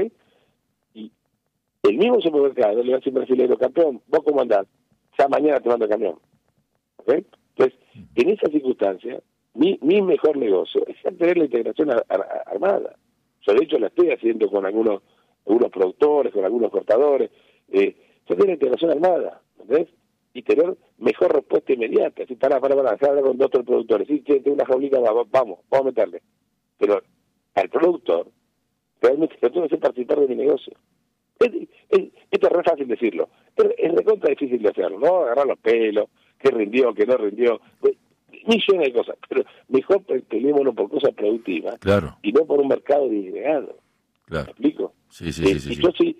S9: Y el mismo supermercado le va a decir brasileño, campeón, ¿vos cómo andás? Ya mañana te mando el camión, ¿ok? Entonces, en esa circunstancia, mi, mi mejor negocio es tener la integración ar- ar- armada. Yo, de hecho, la estoy haciendo con algunos algunos productores, con algunos cortadores. Eh, yo tengo la integración armada, ¿entendés? Y tener mejor respuesta inmediata. Si para, para, para, hablar con dos o tres productores. Sí, tengo una jaulita, vamos, vamos a meterle. Pero al productor, realmente lo tengo que hacer participar de mi negocio. Es, es, esto es re fácil decirlo. Es, es recontra difícil de hacerlo, ¿no? Agarrar los pelos, qué rindió, qué no rindió. Millones de cosas. Pero mejor peleémonos por cosas productivas.
S2: Claro.
S9: Y no por un mercado disgregado.
S2: Claro.
S9: ¿Me explico?
S2: Sí, sí,
S9: eh,
S2: sí. sí,
S9: y
S2: sí.
S9: yo sí...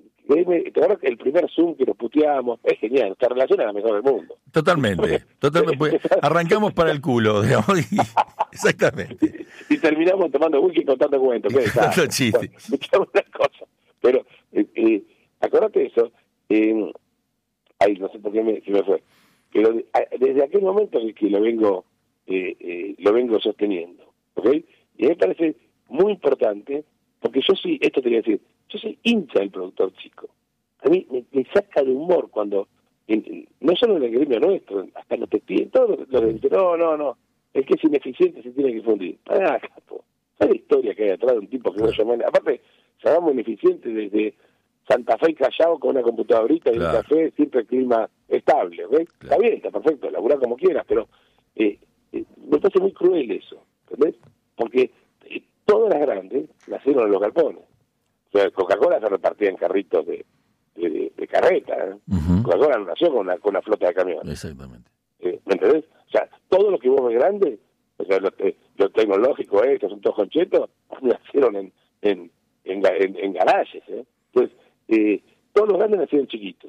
S9: ¿Te acuerdas que el primer Zoom que nos puteábamos? Es genial, nuestra relación es la mejor del mundo.
S2: Totalmente, totalmente. Pues, arrancamos para el culo, digamos. Y, exactamente.
S9: Y, y terminamos tomando whisky y contando cuentos. ¿Qué
S2: Contando chistes.
S9: Bueno, una cosa. Pero, eh, eh, acuérdate de eso. Eh, ay, no sé por qué me, se me fue. Pero de, a, desde aquel momento que, que lo vengo eh, eh, lo vengo sosteniendo. ¿Ok? Y a mí me parece muy importante, porque yo sí, esto te voy a decir, yo soy hincha del productor chico. A mí me, me saca de humor cuando, en, en, no solo en el gremio nuestro, hasta los te piden, todos los que dicen, no, no, no, el que es ineficiente se tiene que fundir. Ah, capo, ¿sabes la historia que hay detrás de un tipo que no llamó? Aparte, llamamos ineficiente desde Santa Fe y Callao con una computadorita y claro. un café, siempre el clima estable, ¿ok? Claro. Está bien, está perfecto, laburar como quieras, pero eh, eh, me parece muy cruel eso, ¿entendés? Porque eh, todas las grandes nacieron en los galpones. O sea, Coca-Cola se repartía en carritos de, de, de, de carreta. ¿eh? Uh-huh. Coca-Cola no nació con una, con una flota de camiones.
S2: Exactamente.
S9: Eh, ¿Me entendés? O sea, todo lo que vos ves grande, o sea, lo, eh, lo tecnológico, eh, estos son todos conchetos, nacieron en en, en, en, en garajes. ¿eh? Entonces, eh, todos los grandes nacieron chiquitos.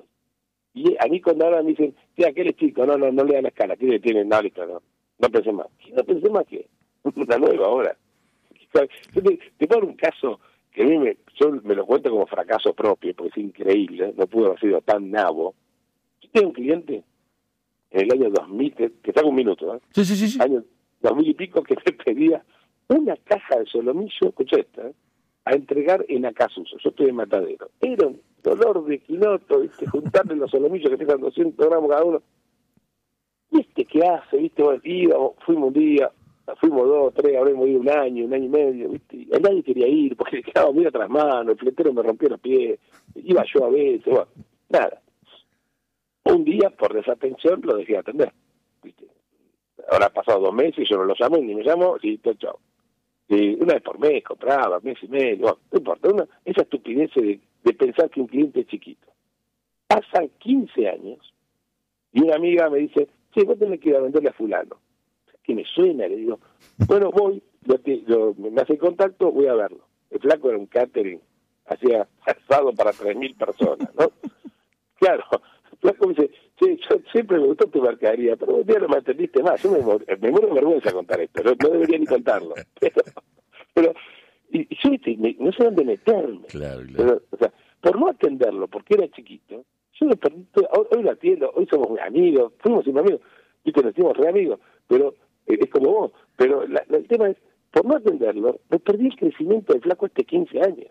S9: Y a mí cuando ahora me dicen, tía, aquel es chico, no, no, no le dan la escala, tiene, tiene, no, listo, no, no pensé más. No pensé más que una nueva ahora. Yo te, te pongo un caso que a mí me, yo me lo cuento como fracaso propio, porque es increíble, no pudo haber sido tan nabo. Yo tengo un cliente en el año dos mil, que está con un minuto, ¿eh?
S2: Sí, sí, sí, sí.
S9: Año dos mil y pico, que me pedía una caja de solomillo, escucha esta, ¿eh? a entregar en Acasuso. Yo estoy en Matadero. Era un dolor de quinoto, ¿viste? Juntarle los solomillos que pesan doscientos gramos cada uno. ¿Viste qué hace? ¿Viste? Bueno, íbamos, fuimos un día, fuimos dos, tres, habremos ido un año, un año y medio, ¿viste? Y nadie quería ir, porque quedaba muy atrás mano, el fletero me rompió los pies, iba yo a veces, bueno, nada. Un día, por desatención, lo dejé atender, ¿viste? Ahora ha pasado dos meses, y yo no lo llamo, ni me llamo, y todo chao. Y una vez por mes, compraba, mes y medio, bueno, no importa, una, esa estupidez de, de pensar que un cliente es chiquito. Pasan quince años, y una amiga me dice, sí, vos tenés que ir a venderle a fulano. Que me suena, le digo, bueno, voy, lo, lo, me hace contacto, voy a verlo. El flaco era un catering, hacía asado para tres mil personas, ¿no? Claro, el flaco me dice, sí, yo siempre me gustó tu mercadería, pero un día no me entendiste más. Yo me, me muero de vergüenza contar esto, no, no debería ni contarlo. Pero, pero y, y yo ¿viste? Me, no sé dónde meterme.
S2: Claro, claro.
S9: Pero, o sea, por no atenderlo, porque era chiquito, yo lo perdí todo. Hoy, hoy lo atiendo, hoy somos amigos, fuimos siempre amigos, viste, nos hicimos re amigos, pero eh, es como vos. Pero la, la, el tema es, por no atenderlo, me perdí el crecimiento del flaco este quince años.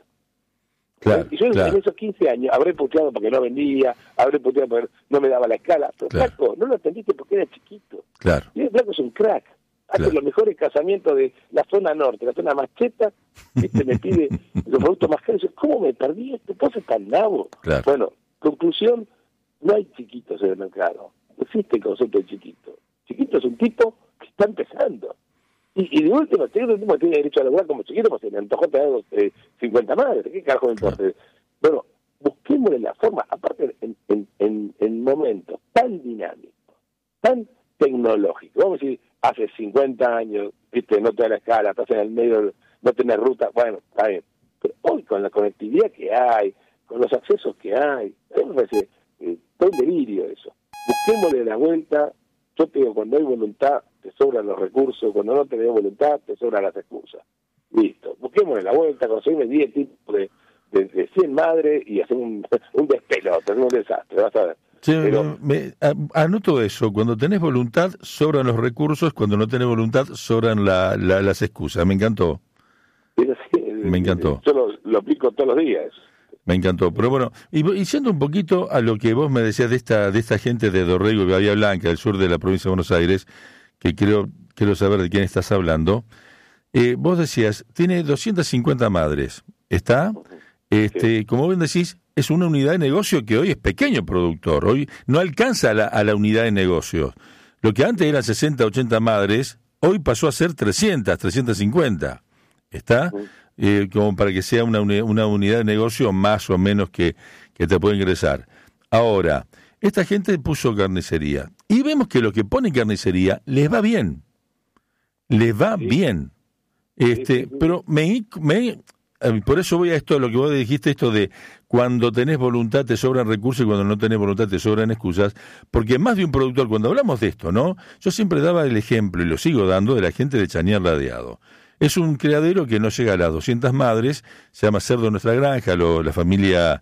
S2: Claro,
S9: y yo
S2: claro.
S9: en esos quince años habré puteado porque no vendía, habré puteado porque no me daba la escala, pero
S2: Claro.
S9: flaco, no lo atendiste porque era chiquito.
S2: Claro.
S9: Y el flaco es un crack. Hace
S2: Claro.
S9: los mejores casamientos de la zona norte, la zona más cheta, ¿viste? Me pide los productos más caros. ¿Cómo me perdí esto? ¿Vos sos tan nabo?
S2: Claro.
S9: Bueno, conclusión, no hay chiquitos en el mercado. No existe el concepto de chiquito. Chiquito es un tipo que está empezando. Y, y de último, si el tipo tiene derecho a laburar como chiquito, pues se le antojó tener eh, cincuenta madres. ¿Qué carajo me importa?
S2: Claro.
S9: Bueno, busquémosle la forma, aparte en, en, en, en momentos tan dinámicos, tan tecnológicos. Vamos a decir, hace cincuenta años, viste, no te da la escala, estás en el medio, no tenés ruta, bueno, está bien. Pero hoy con la conectividad que hay, con los accesos que hay, a mí me parece eh, todo un delirio eso. Busquémosle la vuelta. Yo te digo, cuando hay voluntad, te sobran los recursos, cuando no tenés voluntad, te sobran las excusas. Listo, busquémosle la vuelta, conseguimos diez tipos de, de, de cien madres y hacer un, un despelote, un desastre, vas a ver.
S2: Sí,
S9: Pero,
S2: me, a- anoto eso, cuando tenés voluntad sobran los recursos, cuando no tenés voluntad sobran la, la- las excusas, me encantó,
S9: pero sí,
S2: me encantó.
S9: Yo lo, lo aplico todos los días.
S2: me encantó, pero bueno, y, y yendo un poquito a lo que vos me decías de esta de esta gente de Dorrego y Bahía Blanca, del sur de la provincia de Buenos Aires, que creo quiero saber de quién estás hablando, eh, vos decías, tiene doscientas cincuenta madres, ¿está? Este, como bien decís, es una unidad de negocio que hoy es pequeño productor, hoy no alcanza a la, a la unidad de negocio. Lo que antes eran sesenta, ochenta madres, hoy pasó a ser trescientas, trescientas cincuenta, ¿está? Eh, como para que sea una, uni- una unidad de negocio más o menos que, que te puede ingresar. Ahora, esta gente puso carnicería, y vemos que los que ponen carnicería les va bien, les va
S9: Sí.
S2: bien. Este,
S9: Sí, sí, sí.
S2: pero me, me eh, por eso voy a esto, lo que vos dijiste, esto de cuando tenés voluntad te sobran recursos y cuando no tenés voluntad te sobran excusas, porque más de un productor, cuando hablamos de esto, ¿no? Yo siempre daba el ejemplo, y lo sigo dando, de la gente de Chañar Ladeado. Es un criadero que no llega a las doscientas madres, se llama Cerdo Nuestra Granja, lo- la familia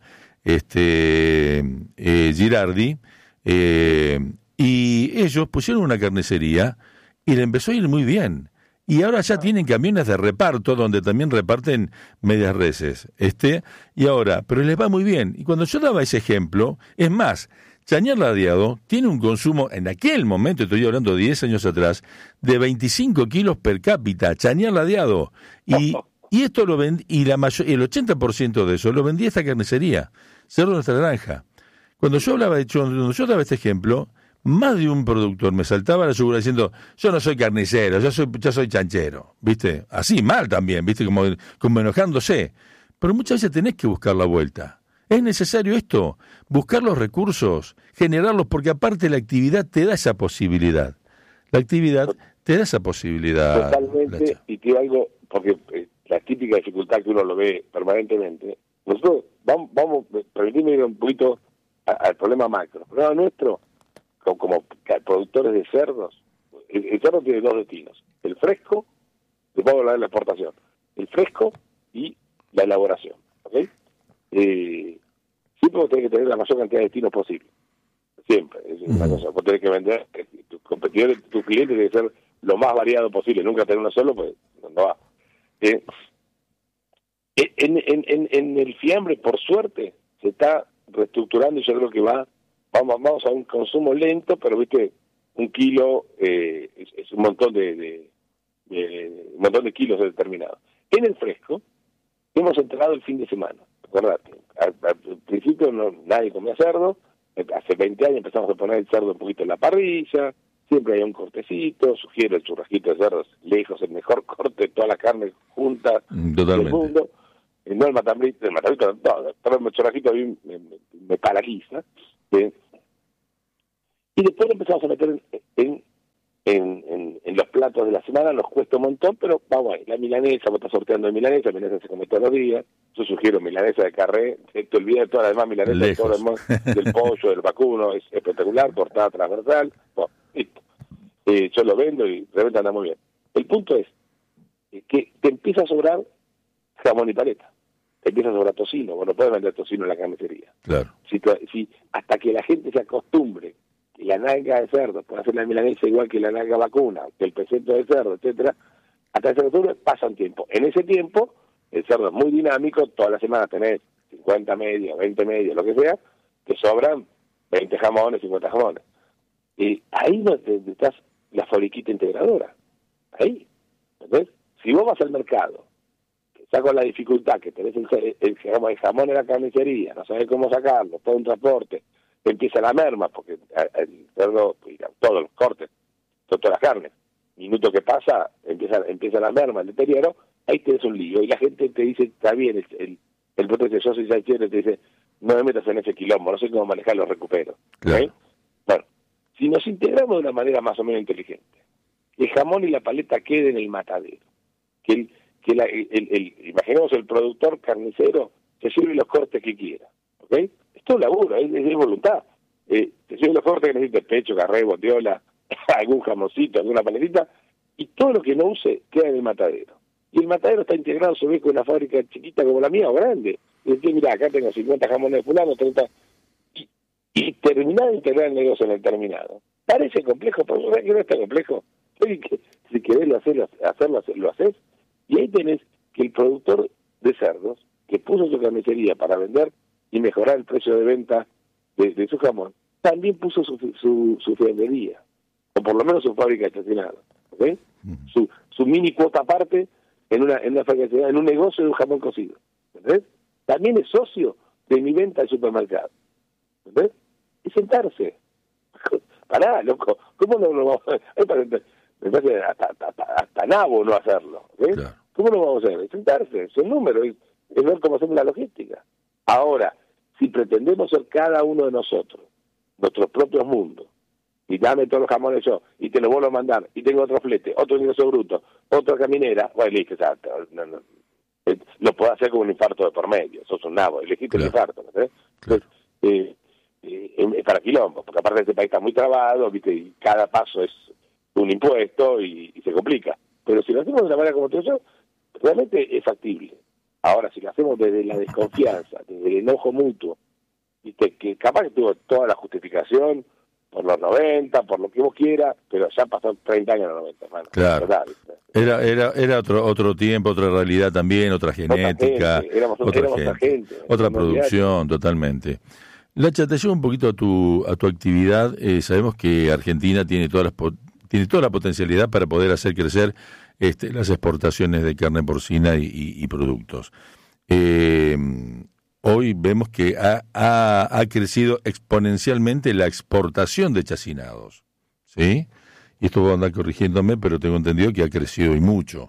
S2: este eh, Girardi, eh, y ellos pusieron una carnicería y le empezó a ir muy bien. Y ahora ya tienen camiones de reparto donde también reparten medias reses. Este, y ahora, pero les va muy bien. Y cuando yo daba ese ejemplo, es más, Chañar Ladeado tiene un consumo, en aquel momento, estoy hablando de diez años atrás, de veinticinco kilos per cápita, Chañar Ladeado. Y, y esto lo vend, y la mayor, el ochenta por ciento de eso lo vendía esta carnicería, Cerdo Nuestra Granja. Cuando yo hablaba de, cuando yo daba este ejemplo, más de un productor me saltaba a la yugular diciendo, yo no soy carnicero, yo soy, yo soy chanchero, ¿viste? Así, mal también, ¿viste? Como, como enojándose. Pero muchas veces tenés que buscar la vuelta. Es necesario esto, buscar los recursos, generarlos, porque aparte la actividad te da esa posibilidad. La actividad te da esa posibilidad.
S9: Totalmente,
S2: Lacha.
S9: y te digo algo, porque eh, la típica dificultad que uno lo ve permanentemente, nosotros vamos, vamos permitirme ir un poquito a- al problema macro. El problema nuestro, como, como ca- productores de cerdos, el, el cerdo tiene dos destinos, el fresco, después vamos a hablar de la exportación, el fresco y la elaboración, ¿ok? Eh, siempre vos tenés que tener la mayor cantidad de destinos posible, siempre, es una
S2: Ujú.
S9: cosa, vos tenés que vender, eh, tus competidores, tus clientes tienen que ser lo más variado posible, nunca tener uno solo, pues no va. Eh, en, en, en, en el fiambre, por suerte, se está reestructurando y yo creo que va, vamos, vamos a un consumo lento, pero viste, un kilo eh, es, es un montón de, de, eh, un montón de kilos determinados. En el fresco, hemos entregado el fin de semana. Acordate, al, al principio no, nadie comía cerdo, hace veinte años empezamos a poner el cerdo un poquito en la parrilla, siempre hay un cortecito, sugiero el churrasquito de cerdo, lejos el mejor corte de toda la carne junta
S2: Totalmente.
S9: del mundo. No el matambrito, el matambrito, no, pero el churrasquito a mí me, me, me paraliza. ¿sí? Y después lo empezamos a meter en, en, en, en, en los platos de la semana, nos cuesta un montón, pero vamos ahí, la milanesa, vos estás sorteando de milanesa, la milanesa se come todos los días, yo sugiero milanesa de carré, te olvides de todas las demás milanesas, todo lo demás, del pollo, del vacuno, es espectacular, cortada transversal, bueno, listo. Eh, yo lo vendo y realmente anda muy bien. El punto es que te empieza a sobrar jamón y paleta, te empieza a sobrar tocino, vos no puedes vender tocino en la carnicería.
S2: Claro.
S9: Si, si hasta que la gente se acostumbre que la nalga de cerdo puede hacer la milanesa igual que la nalga vacuna, que el peseto de cerdo, etcétera, hasta que se acostumbre pasa un tiempo. En ese tiempo, el cerdo es muy dinámico, toda la semana tenés cincuenta medios, veinte medios, lo que sea, te sobran veinte jamones, cincuenta jamones. Y ahí no te, te estás la fabriquita integradora. Ahí. ¿Entendés? Si vos vas al mercado, que estás con la dificultad que tenés el, el, el, el jamón en la carnicería, no sabés cómo sacarlo, todo un transporte, empieza la merma, porque el cerdo, todos los cortes, todas las carnes, minuto que pasa, empieza empieza la merma, el deterioro, ahí tenés un lío, y la gente te dice, está bien, el, el, el potencia, yo soy salchero, te dice, no me metas en ese quilombo, no sé cómo manejar los recupero.
S2: Claro.
S9: ¿Okay? Bueno, si nos integramos de una manera más o menos inteligente, el jamón y la paleta queden en el matadero, que el, que la, el, el, el imaginemos el productor carnicero se sirve los cortes que quiera, ¿ok? Esto es un laburo, es, es voluntad. Eh, te sirve los cortes que necesites, pecho, carré, bondiola, algún jamoncito, alguna paletita, y todo lo que no use queda en el matadero. Y el matadero está integrado, se ve, con una fábrica chiquita como la mía o grande. Y decís, mira, acá tengo cincuenta jamones de fulano, treinta... Y, y terminar de integrar el negocio en el terminado. Parece complejo, pero ¿sabes que no está complejo? Si querés lo hacer, hacerlo, lo haces. Y ahí tenés que el productor de cerdos, que puso su carnicería para vender y mejorar el precio de venta de, de su jamón, también puso su, su, su fiambrería, o por lo menos su fábrica de chacinado, ¿ok? Uh-huh. Su, su mini cuota aparte en una, en una fábrica de chacinado, en un negocio de un jamón cocido, ¿entendés? También es socio de mi venta al supermercado, ¿entendés? Y sentarse. Pará, loco, ¿cómo no lo vamos a hacer? Me parece hasta, hasta, hasta nabo no hacerlo, ¿ok? Claro. ¿Cómo lo vamos a hacer? Sentarse, son números, es, es ver cómo hacemos la logística. Ahora, si pretendemos ser cada uno de nosotros, nuestros propios mundos, y dame todos los jamones yo, y te lo vuelvo a mandar, y tengo otro flete, otro ingreso bruto, otra caminera, bueno, listo, exacto, no, no, eh, lo puedo hacer con un infarto de por medio, sos un nabo, elegiste claro. el infarto, ¿no? Claro. Entonces, eh, eh, es para quilombo, porque aparte este país está muy trabado, ¿viste? Y cada paso es un impuesto y, y se complica. Pero si lo hacemos de una manera como tú y yo, realmente es factible. Ahora, si lo hacemos desde la desconfianza, desde el enojo mutuo, ¿viste? Que capaz que tuvo toda la justificación por los noventa, por lo que vos quieras, pero ya pasó treinta años en los noventa, hermano.
S2: Claro.
S9: ¿Verdad?
S2: Era era era otro otro tiempo, otra realidad también, otra genética,
S9: otra gente, éramos,
S2: otra,
S9: éramos
S2: gente,
S9: otra gente,
S2: otra producción, totalmente. Lacha, te llevo un poquito a tu a tu actividad. Eh, sabemos que Argentina tiene todas las tiene toda la potencialidad para poder hacer crecer este, las exportaciones de carne porcina y, y, y productos. Eh, hoy vemos que ha, ha, ha crecido exponencialmente la exportación de chacinados, ¿sí? Y esto voy a andar corrigiéndome, pero tengo entendido que ha crecido y mucho.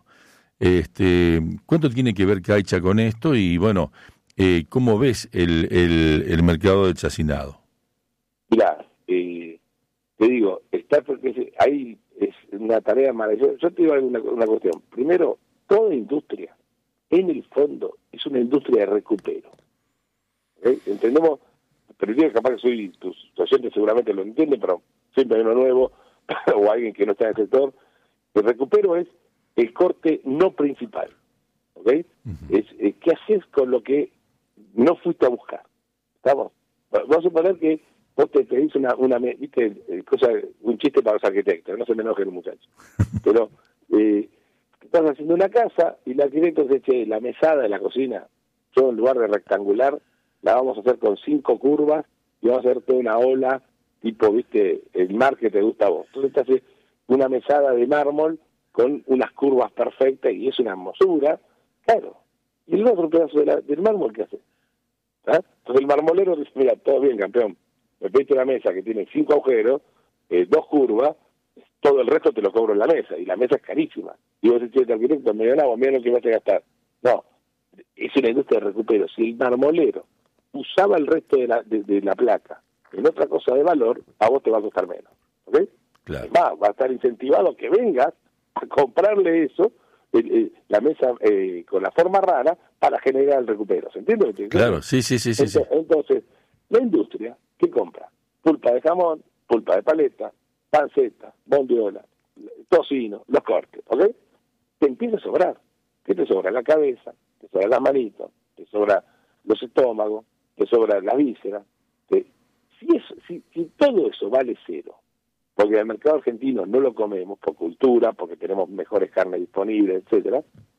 S2: Este, ¿cuánto tiene que ver Caixa con esto? Y bueno, eh, ¿cómo ves el, el, el mercado del chacinado?
S9: Mirá, eh, te digo, está porque ahí es una tarea maravillosa. Yo te digo una, una cuestión. Primero, toda industria, en el fondo, es una industria de recupero. ¿Okay? Entendemos, pero yo capaz que soy, tus oyentes seguramente lo entienden, pero siempre hay uno nuevo, o alguien que no está en el sector. El recupero es el corte no principal. ¿Ok? Uh-huh. Es, es ¿qué haces con lo que no fuiste a buscar? ¿Estamos? Vamos a suponer que vos te pedís una, una viste, cosa, un chiste para los arquitectos, no se me enojen los muchachos. Pero eh, estás haciendo una casa y el arquitecto dice, che, la mesada de la cocina, yo en lugar de rectangular, la vamos a hacer con cinco curvas y vamos a hacer toda una ola, tipo, viste, el mar que te gusta a vos. Entonces te haces una mesada de mármol con unas curvas perfectas y es una hermosura, claro. Y el otro pedazo de la, del mármol, ¿qué hace? ¿Ah? Entonces el marmolero dice, mira, todo bien, campeón, me pediste una mesa que tiene cinco agujeros, eh, dos curvas, todo el resto te lo cobro en la mesa, y la mesa es carísima. Y vos decís, arquitecto, me ganaba, mira lo que vas a gastar. No, es una industria de recupero. Si el marmolero usaba el resto de la, de, de la placa en otra cosa de valor, a vos te va a costar menos. ¿Ok?
S2: Claro.
S9: Va, va a estar incentivado a que vengas a comprarle eso, eh, eh, la mesa eh, con la forma rara, para generar el recupero. ¿Se entiende?
S2: Claro, sí, sí, sí, sí.
S9: Entonces,
S2: sí.
S9: entonces, la industria, ¿qué compra? Pulpa de jamón, pulpa de paleta, panceta, bondiola, tocino, los cortes, ¿ok? Te empieza a sobrar. ¿Qué te sobra? La cabeza, te sobra las manitos, te sobra los estómagos, te sobra la víscera. Te... Si, eso, si, si todo eso vale cero, porque en el mercado argentino no lo comemos por cultura, porque tenemos mejores carnes disponibles, etcétera,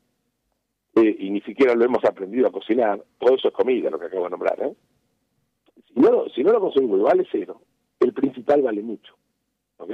S9: eh, y ni siquiera lo hemos aprendido a cocinar, todo eso es comida, lo que acabo de nombrar, ¿eh? Si no, si no lo consumimos y vale cero, el principal vale mucho, ¿ok?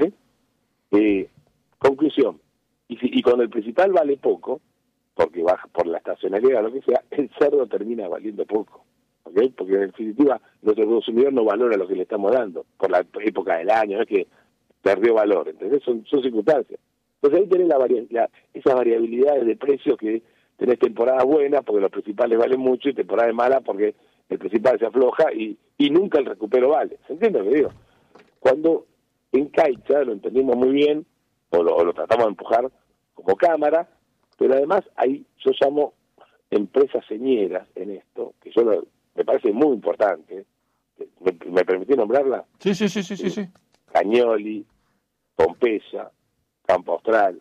S9: Eh, conclusión, y, si, y cuando el principal vale poco, porque baja por la estacionalidad o lo que sea, el cerdo termina valiendo poco, ¿ok? Porque en definitiva nuestro consumidor no valora lo que le estamos dando, por la época del año, no es que perdió valor, ¿entendés? Son, son circunstancias. Entonces ahí tenés la vari la, esas variabilidades de precios que tenés temporadas buenas porque los principales valen mucho y temporadas malas porque el principal se afloja y, y nunca el recupero vale. ¿Se entiende lo que digo? Cuando en Caixa lo entendimos muy bien, o lo, o lo tratamos de empujar como cámara, pero además hay, yo llamo empresas señeras en esto, que yo lo, me parece muy importante. ¿Me, me permití nombrarla?
S2: Sí, sí, sí, sí, sí, sí.
S9: Cañoli, Pompeya, Campo Austral,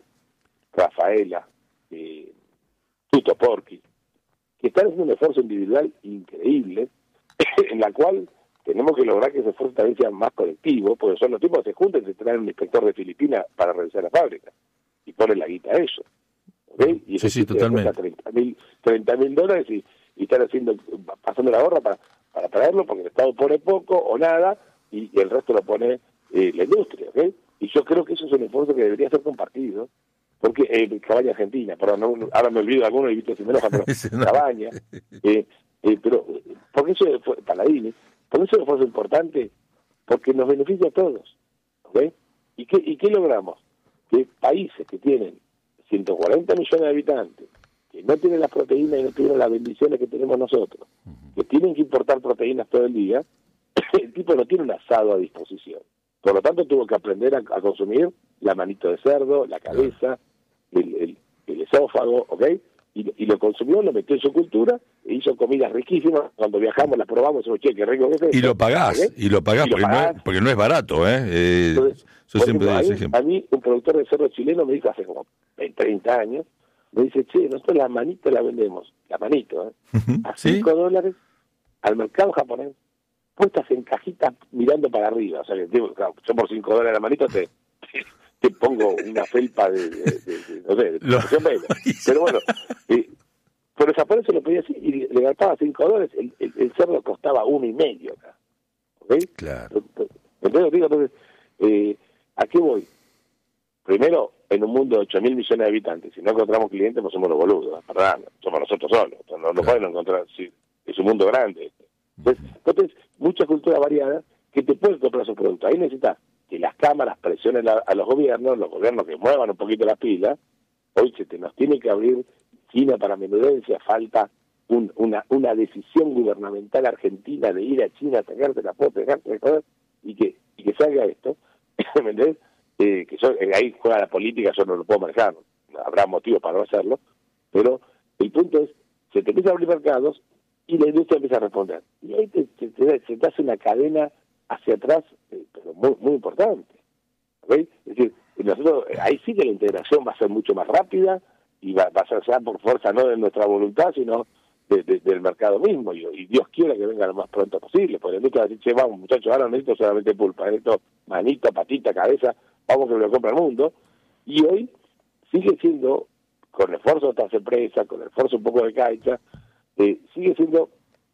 S9: Rafaela, eh, Tuto Porqui, que están haciendo un esfuerzo individual increíble, en la cual tenemos que lograr que ese esfuerzo también sea más colectivo, porque son los tipos que se juntan y se traen un inspector de Filipinas para revisar la fábrica, y ponen la guita a eso. ¿Okay? Y
S2: sí, sí, totalmente.
S9: treinta mil dólares y, y están haciendo, pasando la gorra para, para traerlo, porque el Estado pone poco o nada, y, y el resto lo pone eh, la industria, ¿ok? Y yo creo que eso es un esfuerzo que debería ser compartido, porque eh, Cabaña Argentina, perdón, no, ahora me olvido de alguno y Víctor Simenoja, pero no. Cabaña, eh, eh, pero porque eso fue Paladini, porque eso es un esfuerzo importante, porque nos beneficia a todos, ¿ok? ¿Y qué, y qué logramos? Que países que tienen ciento cuarenta millones de habitantes, que no tienen las proteínas y no tienen las bendiciones que tenemos nosotros, que tienen que importar proteínas todo el día, el tipo no tiene un asado a disposición. Por lo tanto, tuvo que aprender a, a consumir la manito de cerdo, la cabeza, el, el, el esófago, ¿ok? Y, y lo consumió, lo metió en su cultura, e hizo comidas riquísimas. Cuando viajamos las probamos, decimos, che, qué rico que es esto.
S2: Y lo pagás, ¿okay? y lo pagás, y porque, lo pagás. No es, porque no es barato, ¿eh? eh
S9: Entonces,
S2: yo siempre
S9: ejemplo,
S2: doy ese
S9: a,
S2: ejemplo.
S9: a mí, un productor de cerdo chileno me dijo hace como treinta años, me dice, che, nosotros la manito la vendemos, la manito, ¿eh? a cinco ¿Sí? dólares al mercado japonés, puestas en cajitas mirando para arriba. O sea, que digo, claro, yo por cinco dólares la manito te, te, te pongo una felpa de, de, de, de no sé, de Lo... pero bueno, eh, pero el japonés se lo pedía así y le gastaba cinco dólares, el, el, el cerdo costaba uno y medio acá. ¿Ok?
S2: Claro.
S9: Entonces, digo, entonces eh, ¿a qué voy? Primero, en un mundo de ocho mil millones de habitantes, si no encontramos clientes, pues somos los boludos, ¿verdad? Somos nosotros solos, no, no claro. pueden encontrar, sí, es un mundo grande. Entonces, entonces, mucha cultura variada que te puede comprar sus productos. Ahí necesitas que las cámaras presionen a, a los gobiernos, los gobiernos que muevan un poquito las pilas. Hoy se te nos tiene que abrir China para menudencia, falta un, una una decisión gubernamental argentina de ir a China a sacarte la foto, dejarte de joder, y que, y que salga esto, ¿me entendés? Eh, que yo, eh, ahí juega la política, yo no lo puedo manejar, habrá motivos para no hacerlo, pero el punto es, se te empieza a abrir mercados y la industria empieza a responder. Y ahí te, te, te, se te hace una cadena hacia atrás, eh, pero muy, muy importante. ¿Okay? Es decir, nosotros, ahí sí que la integración va a ser mucho más rápida y va, va a ser ya por fuerza no de nuestra voluntad, sino de, de, del mercado mismo. Y, y Dios quiera que venga lo más pronto posible. Porque la industria va a decir, che, vamos muchachos, ahora no necesito solamente pulpa, necesito manito, patita, cabeza, vamos que me lo compra el mundo. Y hoy sigue siendo, con el esfuerzo de estas empresas, con el esfuerzo un poco de Caixa, Eh, sigue siendo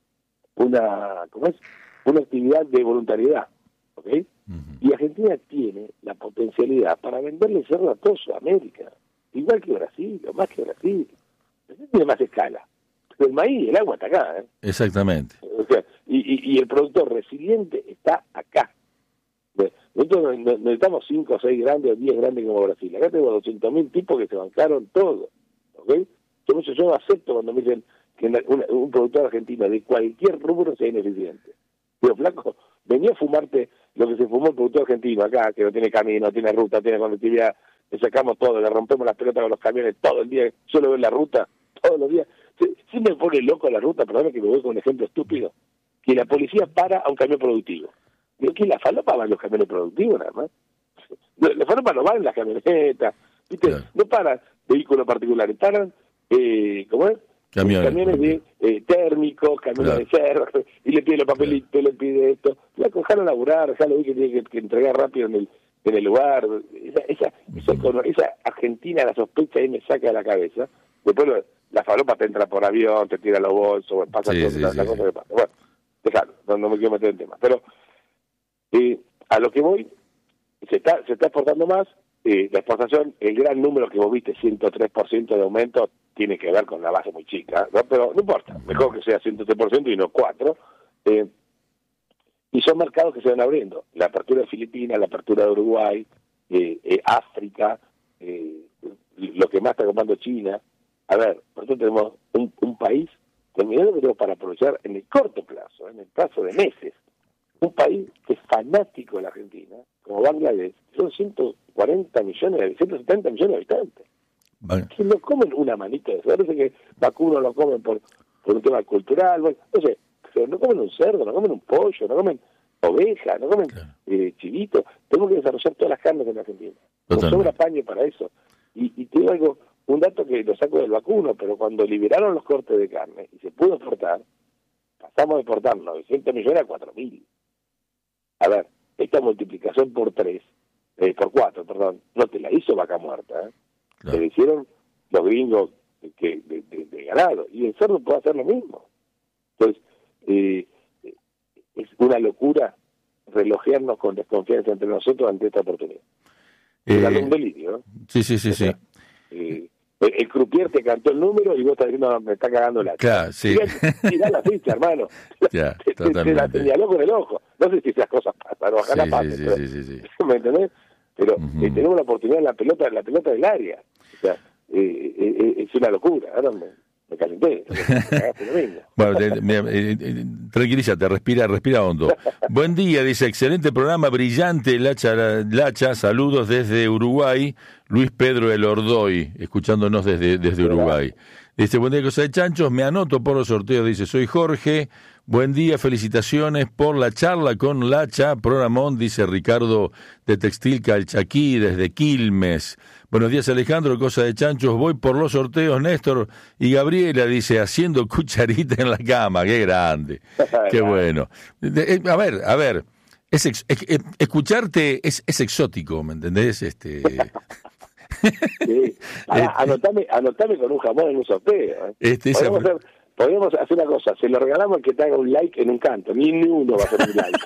S9: una ¿cómo es? una actividad de voluntariedad, ¿ok? Uh-huh. Y Argentina tiene la potencialidad para venderle cerdo a toda Sudamérica. igual que Brasil, o más que Brasil. Brasil tiene más escala. Pero el maíz, el agua está acá. ¿eh?
S2: Exactamente.
S9: O sea, y, y, y el productor resiliente está acá. Nosotros necesitamos cinco o seis grandes o diez grandes como Brasil. Acá tengo doscientos mil tipos que se bancaron todo. ¿Ok? Entonces yo acepto cuando me dicen que un, un productor argentino de cualquier rubro sea ineficiente. Digo, flaco, venía a fumarte lo que se fumó el productor argentino acá, que no tiene camino, no tiene ruta, tiene conectividad, le sacamos todo, le rompemos las pelotas con los camiones todo el día, solo ver la ruta, todos los días. Si, si me pone loco la ruta, perdón que me voy con un ejemplo estúpido, que la policía para a un camión productivo. Digo, que la falopa va en los camiones productivos nada más. La falopa no va en las camionetas, ¿viste? Claro. No paran vehículos particulares, paran, eh, ¿cómo es? Camiones, camiones de eh, térmicos, camiones claro. de cerro, y le pide los papelitos, claro. le pide esto. La dejaron laburar, ya lo vi que tiene que, que entregar rápido en el en el lugar. Esa esa, esa, uh-huh. esa Argentina, la sospecha ahí me saca de la cabeza. Después lo, la falopa te entra por avión, te tira los bolsos, pasa sí, todo, sí, la, sí, la sí. cosa que pasa. Bueno, dejalo, no, no me quiero meter en tema. Pero eh, a lo que voy, se está se está exportando más. Eh, la exportación, el gran número que vos viste, ciento tres por ciento de aumento, tiene que ver con la base muy chica, ¿no? Pero no importa, mejor que sea ciento tres por ciento y no cuatro por ciento. Eh, y son mercados que se van abriendo. La apertura de Filipinas, la apertura de Uruguay, eh, eh, África, eh, lo que más está comprando China. A ver, nosotros tenemos un, un país, terminando que tenemos para aprovechar en el corto plazo, en el plazo de meses, un país que es fanático de la Argentina, como Bangladesh, son ciento cuarenta millones, ciento setenta millones de habitantes. Vale. Que no comen una manita de cerdo, parece que vacunos lo comen por, por un tema cultural, bueno, no sé, pero no comen un cerdo, no comen un pollo, no comen oveja, no comen claro. eh, chivito. Tenemos que desarrollar todas las carnes en la Argentina. Nos sobra paño para eso. Y, y te digo algo, un dato que lo saco del vacuno, pero cuando liberaron los cortes de carne y se pudo exportar, pasamos de exportar novecientos millones a cuatro mil. A ver, esta multiplicación por tres, eh, por cuatro, perdón, no te la hizo Vaca Muerta, ¿eh? Claro. Te la hicieron los gringos que de, de, de ganado, y el cerdo puede hacer lo mismo. Entonces, eh, es una locura relojearnos con desconfianza entre nosotros ante esta oportunidad. Eh, es un delirio, ¿no?
S2: Sí, sí, sí, o sea,
S9: sí. Eh, el, el croupier te cantó el número y vos estás diciendo, no, me está cagando la...
S2: Claro, sí.
S9: Tirá la ficha, hermano.
S2: Ya,
S9: te, te, te la señaló con el ojo. No sé si esas cosas pasan, ojalá
S2: sí,
S9: pasen.
S2: Sí,
S9: pero,
S2: sí, sí, sí.
S9: ¿me entendés? Pero
S2: Uh-huh.
S9: eh, tenemos la oportunidad en la pelota, en la pelota del área. O sea, eh, eh, es una locura. Ahora me, me calenté. Me
S2: bueno, te, mira, eh, eh, tranquilízate, respira, respira hondo. Buen día, dice, excelente programa, brillante, Lacha, Lacha, saludos desde Uruguay, Luis Pedro El Ordoy, escuchándonos desde, desde Uruguay. Dice, buen día, cosa de chanchos, me anoto por los sorteos, dice, soy Jorge, buen día, felicitaciones por la charla con Lacha, programón, dice Ricardo de Textil Calchaquí, desde Quilmes. Buenos días, Alejandro, cosa de chanchos, voy por los sorteos, Néstor, y Gabriela, dice, haciendo cucharita en la cama, qué grande, qué bueno. A ver, a ver, es ex, es, es, escucharte es, es exótico, ¿me entendés? Este...
S9: Sí. Ahora, anotame, anotame con un jamón en un sorteo. ¿eh?
S2: Este,
S9: podemos,
S2: esa...
S9: hacer, podemos hacer una cosa, se lo regalamos al que te haga un like en un canto, ni, ni uno va a hacer un like.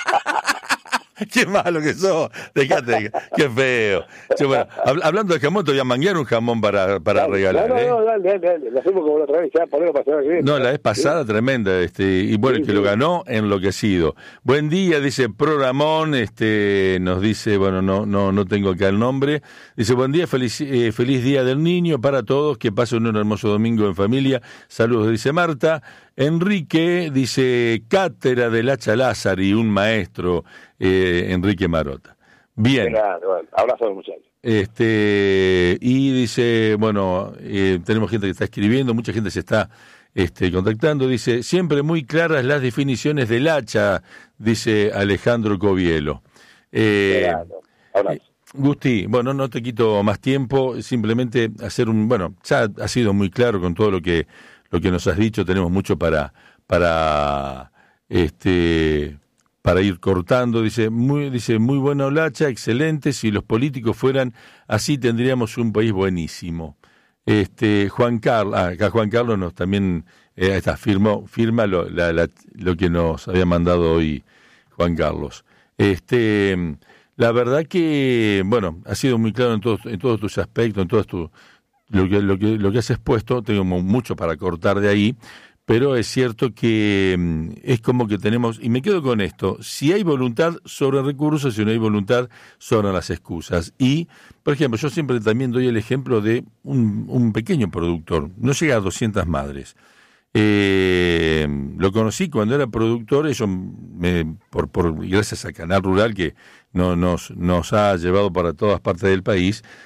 S2: Qué malo que sos, dejate, qué feo. Che, bueno, hab, hablando de jamón, te voy a manguear un jamón para, para
S9: dale,
S2: regalar.
S9: No, no,
S2: ¿eh?
S9: no, dale, dale, dale, lo hacemos como la otra vez, ya ponelo para semana que viene.
S2: No, la vez pasada, ¿sí? Tremenda, este, y bueno, sí, el que sí. Lo ganó, enloquecido. Buen día, dice Programón, este, nos dice, bueno, no, no, no tengo acá el nombre, dice, buen día, feliz, eh, feliz día del niño para todos, que pasen un hermoso domingo en familia, saludos, dice Marta. Enrique, dice, cátedra de Lacha Lázari, un maestro, eh, Enrique Marota. Bien.
S9: Bueno, abrazo a los muchachos.
S2: Este, y dice, bueno, eh, tenemos gente que está escribiendo, mucha gente se está este, contactando, dice, siempre muy claras las definiciones del hacha, dice Alejandro Covielo. Eh,
S9: Abrazo.
S2: Gusti, bueno, no te quito más tiempo, simplemente hacer un, bueno, ya ha sido muy claro con todo lo que lo que nos has dicho, tenemos mucho para para este para ir cortando, dice, muy dice muy buena Lacha, excelente, si los políticos fueran así tendríamos un país buenísimo. Este Juan Carlos, ah, acá Juan Carlos nos también eh, está firmó firma lo, la, la, lo que nos había mandado hoy Juan Carlos. Este La verdad que, bueno, ha sido muy claro en todos, en todos tus aspectos, en todo tu, lo que, lo que, lo que has expuesto. Tengo mucho para cortar de ahí, pero es cierto que es como que tenemos, y me quedo con esto, si hay voluntad, sobran recursos, si no hay voluntad, sobran las excusas. Y, por ejemplo, yo siempre también doy el ejemplo de un, un pequeño productor, no llega a doscientas madres. Eh, lo conocí cuando era productor, ellos me, por, por gracias a Canal Rural que no, nos, nos ha llevado para todas partes del país,